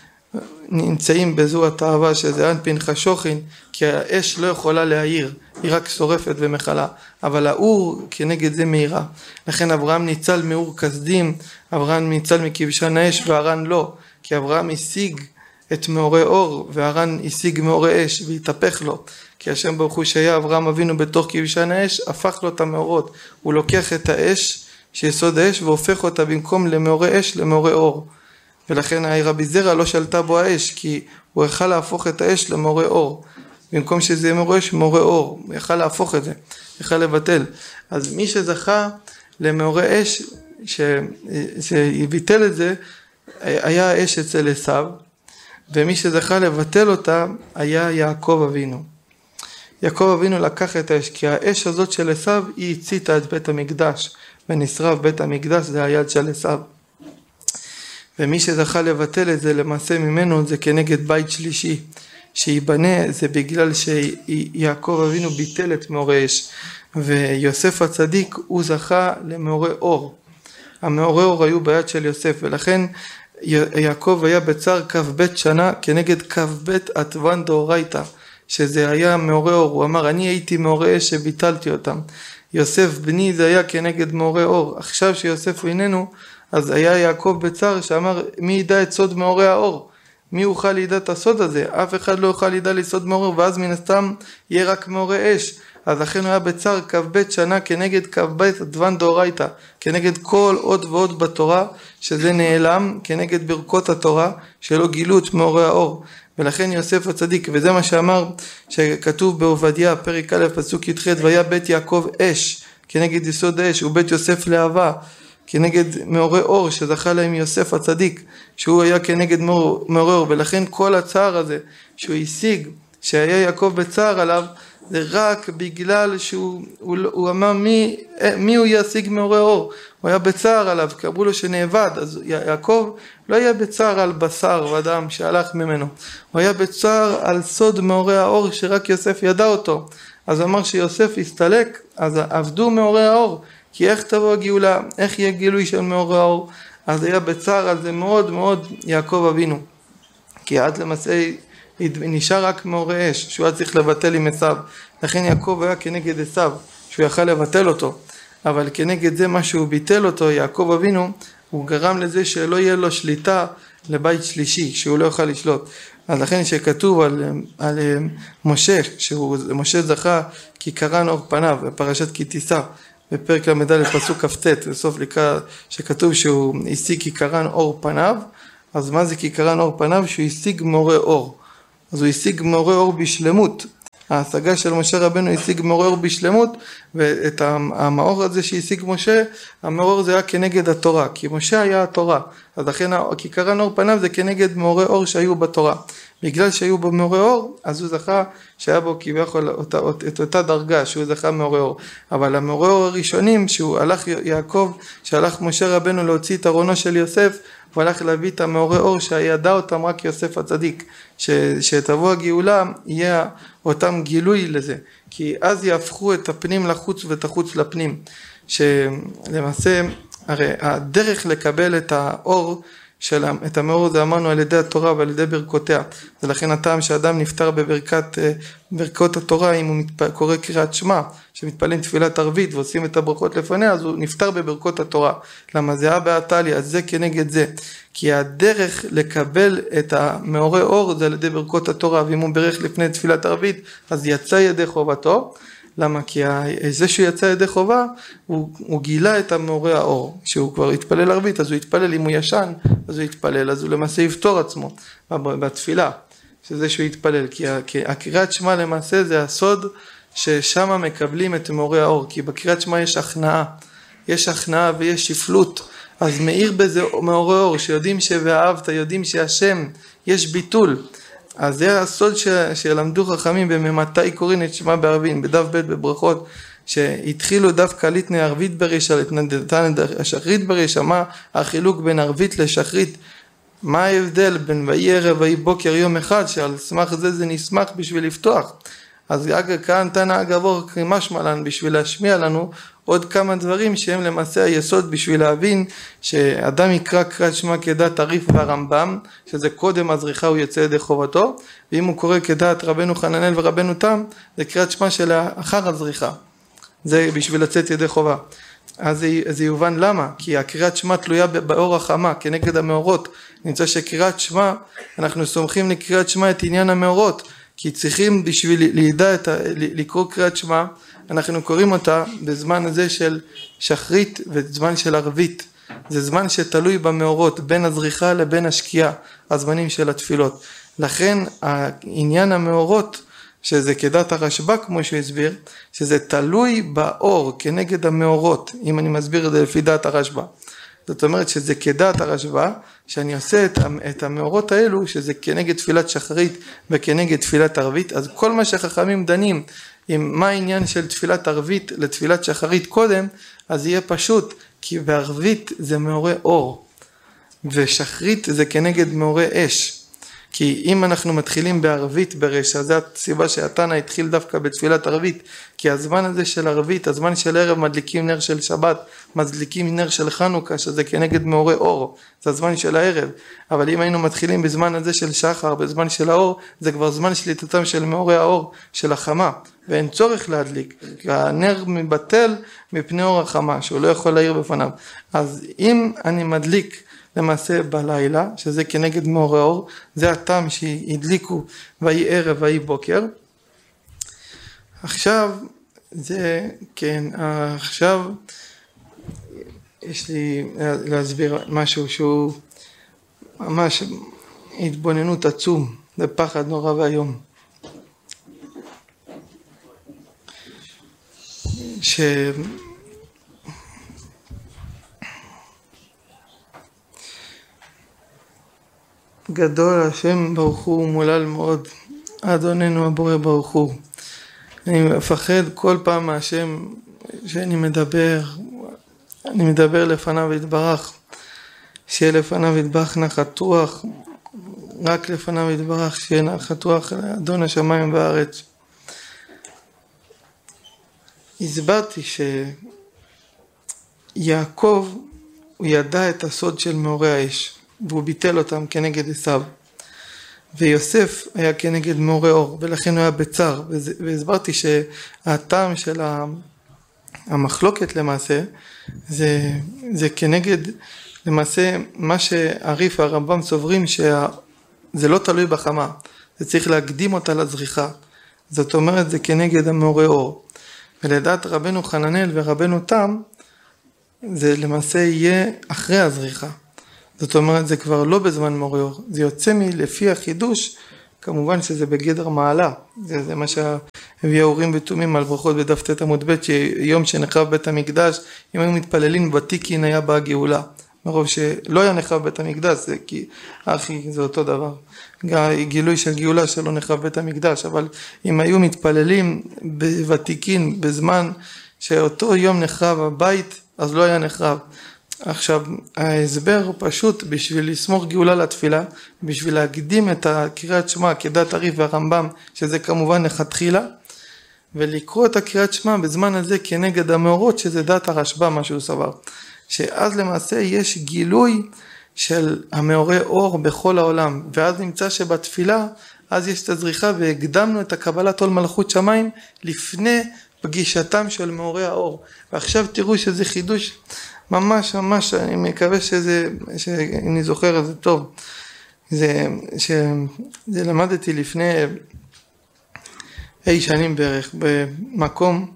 נמצאים בזו התאווה, שזה אנפין חשוכין, כי האש לא יכולה להעיר, היא רק שורפת ומחלה, אבל האור כנגד זה מהירה. לכן אברהם ניצל מאור כסדים, אברהם ניצל מכבשן האש והרן לא, כי אברהם השיג את מאורי אור, והרן השיג מאורי אש והתהפך לו, כי השם ברוך הוא שהיה אברהם אבינו בתוך כבשן האש, הפך לו את המאורות, הוא לוקח את האש, שיסוד האש, והופך אותה במקום למאורי אש למאורי אור. ולכן רבי זרע לא שלטה בו האש, כי הוא יכל להפוך את האש למאורי אור, במקום שזה יהיה מאורי אש, מאורי אור, הוא יכל להפוך את זה, יכל לבטל. אז מי שזכה למאורי אש, שביטל את זה, היה האש אצל עשיו, ומי שזכה לבטל אותה, היה יעקב אבינו. יעקב אבינו לקח את האש, כי האש הזאת של עשיו, היא הציתה את בית המקדש, ונשרף בית המקדש, זה היד של עשיו. ומי שזכה לבטל את זה למעשה ממנו, זה כנגד בית שלישי, שיבנה זה בגלל שיעקב אבינו ביטל את מעורי אש, ויוסף הצדיק הוא זכה למעורי אור. המעורי אור היו ביד של יוסף, ולכן יעקב היה בצער כ"ב שנה כנגד כ"ב עטוון דאורייתא, שזה היה מעורי אור. הוא אמר אני הייתי מעורי אש שביטלתי אותם, יוסף בני זה היה כנגד מעורי אור. עכשיו שיוסף איננו, אז היה יעקב בצער שאמר מי ידע את סוד מעורי האור, מי יוכל לידע את הסוד הזה? אף אחד לא יוכל לידע לסוד מעורר, ואז מן הסתם יהיה רק מעורי אש. אז לכן הוא היה בצער כ"ב שנה כנגד כ"ב עטוון דאורייתא, כנגד כל עוד ועוד בתורה שזה נעלם, כנגד ברכות התורה שלא גילו את מעורי האור. ולכן יוסף הצדיק, וזה מה שאמר שכתוב בעובדיה פרק א' פסוק י"ח, והיה בית יעקב אש כנגד יסוד האש, ובית יוסף להבה כנגד מעורי אור שזכה להם יוסף הצדיק, שהוא היה כנגד מעורי אור. ולכן כל הצער הזה שהוא השיג, שהיה יעקב בצער עליו, זה רק בגלל שהוא אמר מי הוא ישיג מעורי אור. הוא היה בצער עליו, כי אמרו לו שנאבד. אז יעקב לא היה בצער על בשר ודם שהלך ממנו, הוא היה בצער על סוד מעורי האור שרק יוסף ידע אותו. אז אמר שיוסף הסתלק, אז עבדו מעורי האור, כי איך תבוא הגאולה, איך יהיה גילוי של מעורי האור? אז היה בצער על זה מאוד מאוד יעקב אבינו, כי עד למעשה נשאר רק מעורי אש שהוא היה צריך לבטל עם עשיו. לכן יעקב היה כנגד עשיו שהוא יכל לבטל אותו, אבל כנגד זה מה שהוא ביטל אותו יעקב אבינו, הוא גרם לזה שלא יהיה לו שליטה לבית שלישי, שהוא לא יוכל לשלוט. אז לכן שכתוב על משה, משה זכה כי קרן אור פניו בפרשת כי תישא בפרק למד פסוק כ"ט, בסוף לקרוא שכתוב שהוא השיג כי קרן אור פניו. אז מה זה כי קרן אור פניו? שהוא השיג מעורי אור. אז הוא השיג מעורי אור בשלמות. ההשגה של משה רבנו השיג מעורי אור בשלמות, ואת המאור הזה שהשיג משה, המאור זה היה כנגד התורה, כי משה היה התורה. אז לכן כי קרן אור פניו זה כנגד מעורי אור שהיו בתורה. בגלל שהיו בו מעורי אור, אז הוא זכה שהיה בו כביכול את אותה דרגה שהוא זכה מעורי אור. אבל המעורי אור הראשונים שהוא הלך יעקב, שהלך משה רבנו להוציא את ארונו של יוסף, הוא הלך להביא את המעורי אור שידע אותם רק יוסף הצדיק, שתבוא הגאולה יהיה אותם גילוי לזה, כי אז יהפכו את הפנים לחוץ ואת החוץ לפנים. שלמעשה הרי הדרך לקבל את האור את המאור זה אמרנו על ידי התורה ועל ידי ברכותיה. זה לכן הטעם שאדם נפטר בברכות התורה, אם הוא קורא קריאת שמע, שמתפללים תפילת ערבית ועושים את הברכות לפניה, אז הוא נפטר בברכות התורה. למה? זה אבא עטלי, אז זה כנגד זה. כי הדרך לקבל את המאורי אור זה על ידי ברכות התורה, ואם הוא ברך לפני תפילת ערבית, אז יצא ידי חובתו. למה? כי זה שהוא יצא ידי חובה, הוא גילה את המעורי האור. כשהוא כבר התפלל ערבית, אז הוא התפלל, אם הוא ישן, אז הוא התפלל, אז הוא למעשה יפתור עצמו בתפילה, שזה שהוא התפלל. כי הקריאת שמע למעשה זה הסוד ששם מקבלים את מעורי האור, כי בקריאת שמע יש הכנעה ויש שפלות, אז מאיר בזה מעורי אור, שיודעים שבאהבת, יודעים שהשם, יש ביטול. אז זה הסוד שלמדו חכמים בממתי קוראים את שמע בערבים, בדף ב' בברכות, שהתחילו דווקא ליטני ערבית ברישה, לתנתן השחרית ברישה. מה החילוק בין ערבית לשחרית? מה ההבדל בין ויהי ערב ויהי בוקר יום אחד, שעל סמך זה נסמך בשביל לפתוח. אז כאן תנא אגבור משמע לנו בשביל להשמיע לנו עוד כמה דברים שהם למעשה היסוד בשביל להבין שאדם יקרא קריאת שמע כדעת הריף והרמב"ם, שזה קודם הזריחה הוא יוצא ידי חובתו, ואם הוא קורא כדעת רבנו חננאל ורבנו תם, זה קריאת שמע של אחר הזריחה, זה בשביל לצאת ידי חובה. אז זה יובן למה, כי הקריאת שמע תלויה באור החמה כנגד המאורות. נמצא שקריאת שמע, אנחנו סומכים לקריאת שמע את עניין המאורות, כי צריכים בשביל לקרוא קריאת שמע, אנחנו קוראים אותה בזמן הזה של שחרית וזמן של ערבית. זה זמן שתלוי במאורות, בין הזריחה לבין השקיעה, הזמנים של התפילות. לכן העניין המאורות, שזה כדת הרשב"א כמו שהוא הסביר, שזה תלוי באור כנגד המאורות, אם אני מסביר את זה לפי דת הרשב"א. זאת אומרת שזה כדת הרשב"א, שאני עושה את המאורות האלו, שזה כנגד תפילת שחרית וכנגד תפילת ערבית. אז כל מה שחכמים דנים, עם מה העניין של תפילת ערבית לתפילת שחרית קודם, אז יהיה פשוט, כי בערבית זה מאורי אור, ושחרית זה כנגד מאורי אש. כי אם אנחנו מתחילים בערבית ברשע, זו הסיבה שהתנא התחיל דווקא בתפילת ערבית, כי הזמן הזה של ערבית, הזמן של ערב מדליקים נר של שבת, מדליקים נר של חנוכה, שזה כנגד מאורי אור, זה הזמן של הערב, אבל אם היינו מתחילים בזמן הזה של שחר, בזמן של האור, זה כבר זמן שליטתם של מאורי האור, של החמה, ואין צורך להדליק, כי הנר מבטל מפני אור החמה, שהוא לא יכול להאיר בפניו. אז אם אני מדליק למעשה בלילה, שזה כנגד מאור האור, זה הטעם שהדליקו ויהי ערב ויהי בוקר. עכשיו, עכשיו יש לי להסביר משהו שהוא ממש התבוננות עצום, זה פחד נורא והיום. גדול השם ברוך הוא מולל מאוד, אדוננו הבורא ברוך הוא. אני מפחד כל פעם מהשם שאני מדבר לפניו יתברך, שיהיה לפניו יתברך נחת רוח, רק לפניו יתברך שיהיה נחת רוח לאדון השמיים והארץ. הסברתי שיעקב הוא ידע את הסוד של מאורי האש, והוא ביטל אותם כנגד עשיו, ויוסף היה כנגד מאורי אור, ולכן הוא היה בצר, והסברתי שהטעם של המחלוקת למעשה, זה כנגד למעשה מה שהריף והרמב"ם סוברים שזה לא תלוי בחמה, זה צריך להקדים אותה לזריחה, זאת אומרת זה כנגד המאורי אור, ולדעת רבנו חננאל ורבנו תם, זה למעשה יהיה אחרי הזריחה, זאת אומרת זה כבר לא בזמן מאורי אור, זה יוצא מלפי החידוש, כמובן שזה בגדר מעלה, זה מה שהביא האורים ותומים על ברכות בדף ט עמוד ב', שיום שנחרב בית המקדש, אם היו מתפללים ותיקין היה באה גאולה, מרוב שלא היה נחרב בית המקדש, זה כי אחי זה אותו דבר, גילוי של גאולה שלא נחרב בית המקדש, אבל אם היו מתפללים בוותיקין בזמן שאותו יום נחרב הבית, אז לא היה נחרב. עכשיו ההסבר הוא פשוט בשביל לסמוך גאולה לתפילה, בשביל להקדים את הקריאת שמע כדת הריף והרמב"ם, שזה כמובן לכתחילה, ולקרוא את הקריאת שמע בזמן הזה כנגד המאורות, שזה דת הרשב"א מה שהוא סבר, שאז למעשה יש גילוי של המאורי אור בכל העולם, ואז נמצא שבתפילה אז יש את הזריחה, והקדמנו את הקבלת עול מלכות שמיים לפני פגישתם של מאורי האור. ועכשיו תראו שזה חידוש ממש, אני מקווה שאני זוכר את זה טוב, זה למדתי לפני אי שנים בערך, במקום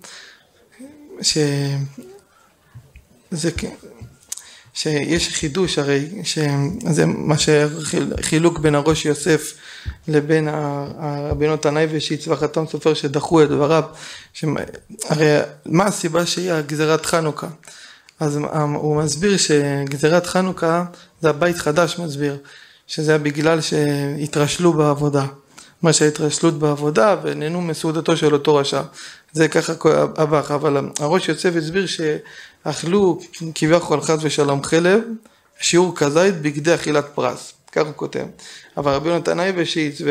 שיש חידוש, הרי שזה מה שחילוק בין הראש יוסף לבין הרבינות תנאי ושיצווה חתם סופר שדחו את דבריו, הרי מה הסיבה שהיא גזירת חנוכה? אז הוא מסביר שגזירת חנוכה זה הבית חדש, מסביר שזה בגלל שהתרשלו בעבודה, מה שהתרשלות בעבודה ונהנו מסעודתו של אותו רשע, זה ככה הבח. אבל הראש יוסף הסביר שאכלו כביכול חס ושלום חלב, שיעור כזית בגדי אכילת פרס, כך הוא כותב. אבל רבינו תנאי ושיץ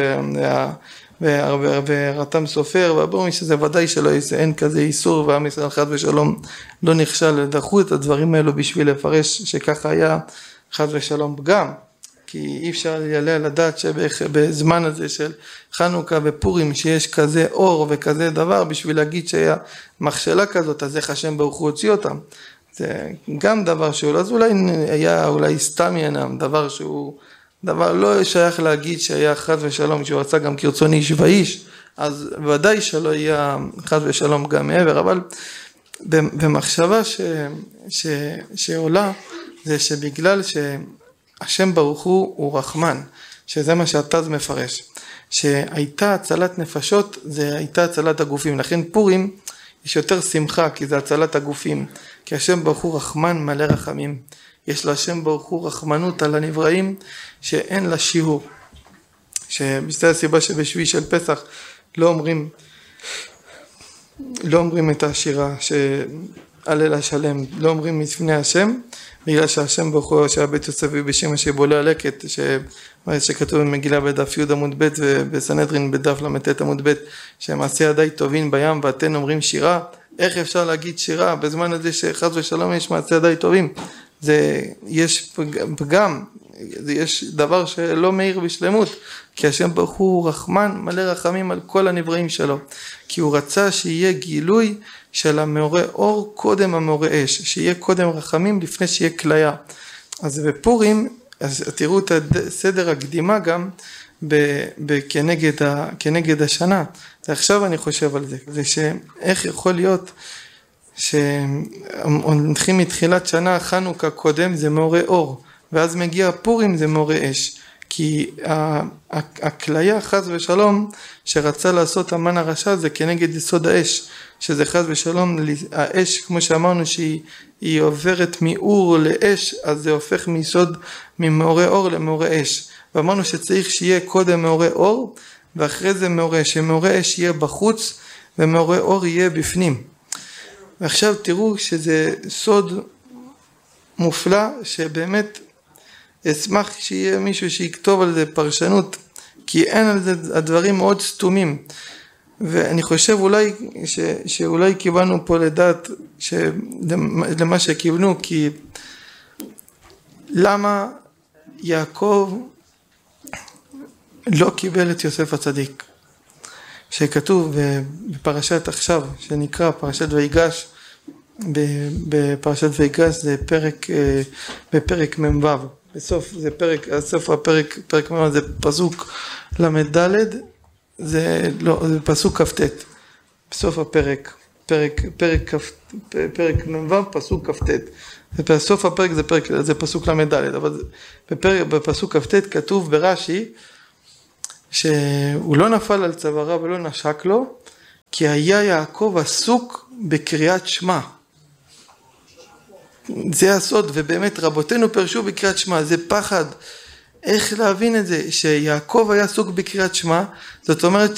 ורתם סופר ואומרים שזה ודאי שלא אין כזה איסור, ועם ישראל חס ושלום לא נכשל, דחו את הדברים האלו בשביל לפרש שככה היה חס ושלום פגם, כי אי אפשר יעלה לדעת שבזמן הזה של חנוכה ופורים שיש כזה אור וכזה דבר, בשביל להגיד שהיה מכשלה כזאת, אז איך השם ברוך הוא הוציא אותם, זה גם דבר שהוא, אז אולי סתם ינם, דבר שהוא דבר לא שייך להגיד שהיה חס ושלום, שהוא רצה גם כרצון איש ואיש, אז ודאי שלא יהיה חס ושלום גם מעבר, אבל במחשבה שעולה, זה שבגלל שהשם ברוך הוא רחמן, שזה מה שהתז מפרש, שהייתה הצלת נפשות, זה הייתה הצלת הגופים, לכן פורים יש יותר שמחה, כי זה הצלת הגופים, כי השם ברוך הוא רחמן מלא רחמים, יש להשם ברוך הוא רחמנות על הנבראים שאין לה שיעור, שבשביל הסיבה שבשביעי של פסח לא אומרים את השירה הלל השלם, לא אומרים לפני השם, בגלל שהשם ברוך הוא שהיה בית יוסף בשם השיבולי הלקט, שכתוב במגילה בדף י' עמוד ב' ובסנהדרין בדף ל"ט עמוד ב', שמעשי ידי טובין בים ואתן אומרים שירה. איך אפשר להגיד שירה בזמן הזה שחס ושלום יש מעשי ידי טובים? יש פגם, יש דבר שלא מאיר בשלמות, כי השם ברוך הוא רחמן, מלא רחמים על כל הנבראים שלו, כי הוא רצה שיהיה גילוי של המעורר אור קודם המעורר אש, שיהיה קודם רחמים לפני שיהיה כליה. אז בפורים, אז תראו את סדר הקדימה גם כנגד השנה. ועכשיו אני חושב על זה שאיך יכול להיות שהולכים מתחילת שנה, חנוכה קודם זה מעורר אור, ואז מגיע פורים זה מעורר אש, כי הכליה חס ושלום שרצה לעשות המן הרשע זה כנגד יסוד האש, שזה חס ושלום האש, כמו שאמרנו שהיא עוברת מאור לאש, אז זה הופך מיסוד ממעורר אור למעורר אש, ואמרנו שצריך שיהיה קודם מעורר אור ואחרי זה מעורר אש, שמעורר אש יהיה בחוץ ומעורר אור יהיה בפנים. ועכשיו תראו שזה סוד מופלא, שבאמת אשמח שיהיה מישהו שיכתוב על זה פרשנות, כי אין על זה הדברים מאוד סתומים, ואני חושב שאולי קיבלנו פה לדעת למה שקיבלנו, כי למה יעקב לא קיבל את יוסף הצדיק, שכתוב בפרשת עכשיו, שנקרא פרשת ויגש, בפרשת ויגש זה בפרק מ"ו, בסוף זה סוף הפרק, פרק מ"ו זה פסוק למ"ד, זה פסוק כ"ט, בסוף הפרק, פרק מ"ו פסוק כ"ט, ובסוף הפרק זה פסוק למ"ד, אבל בפסוק כ"ט כתוב ברש"י שהוא לא נפל על צוואריו ולא נשק לו, כי היה יעקב עסוק בקריאת שמע. זה הסוד, ובאמת רבותינו פרשו בקריאת שמע, זה פחד. איך להבין את זה? שיעקב היה עסוק בקריאת שמע, זאת אומרת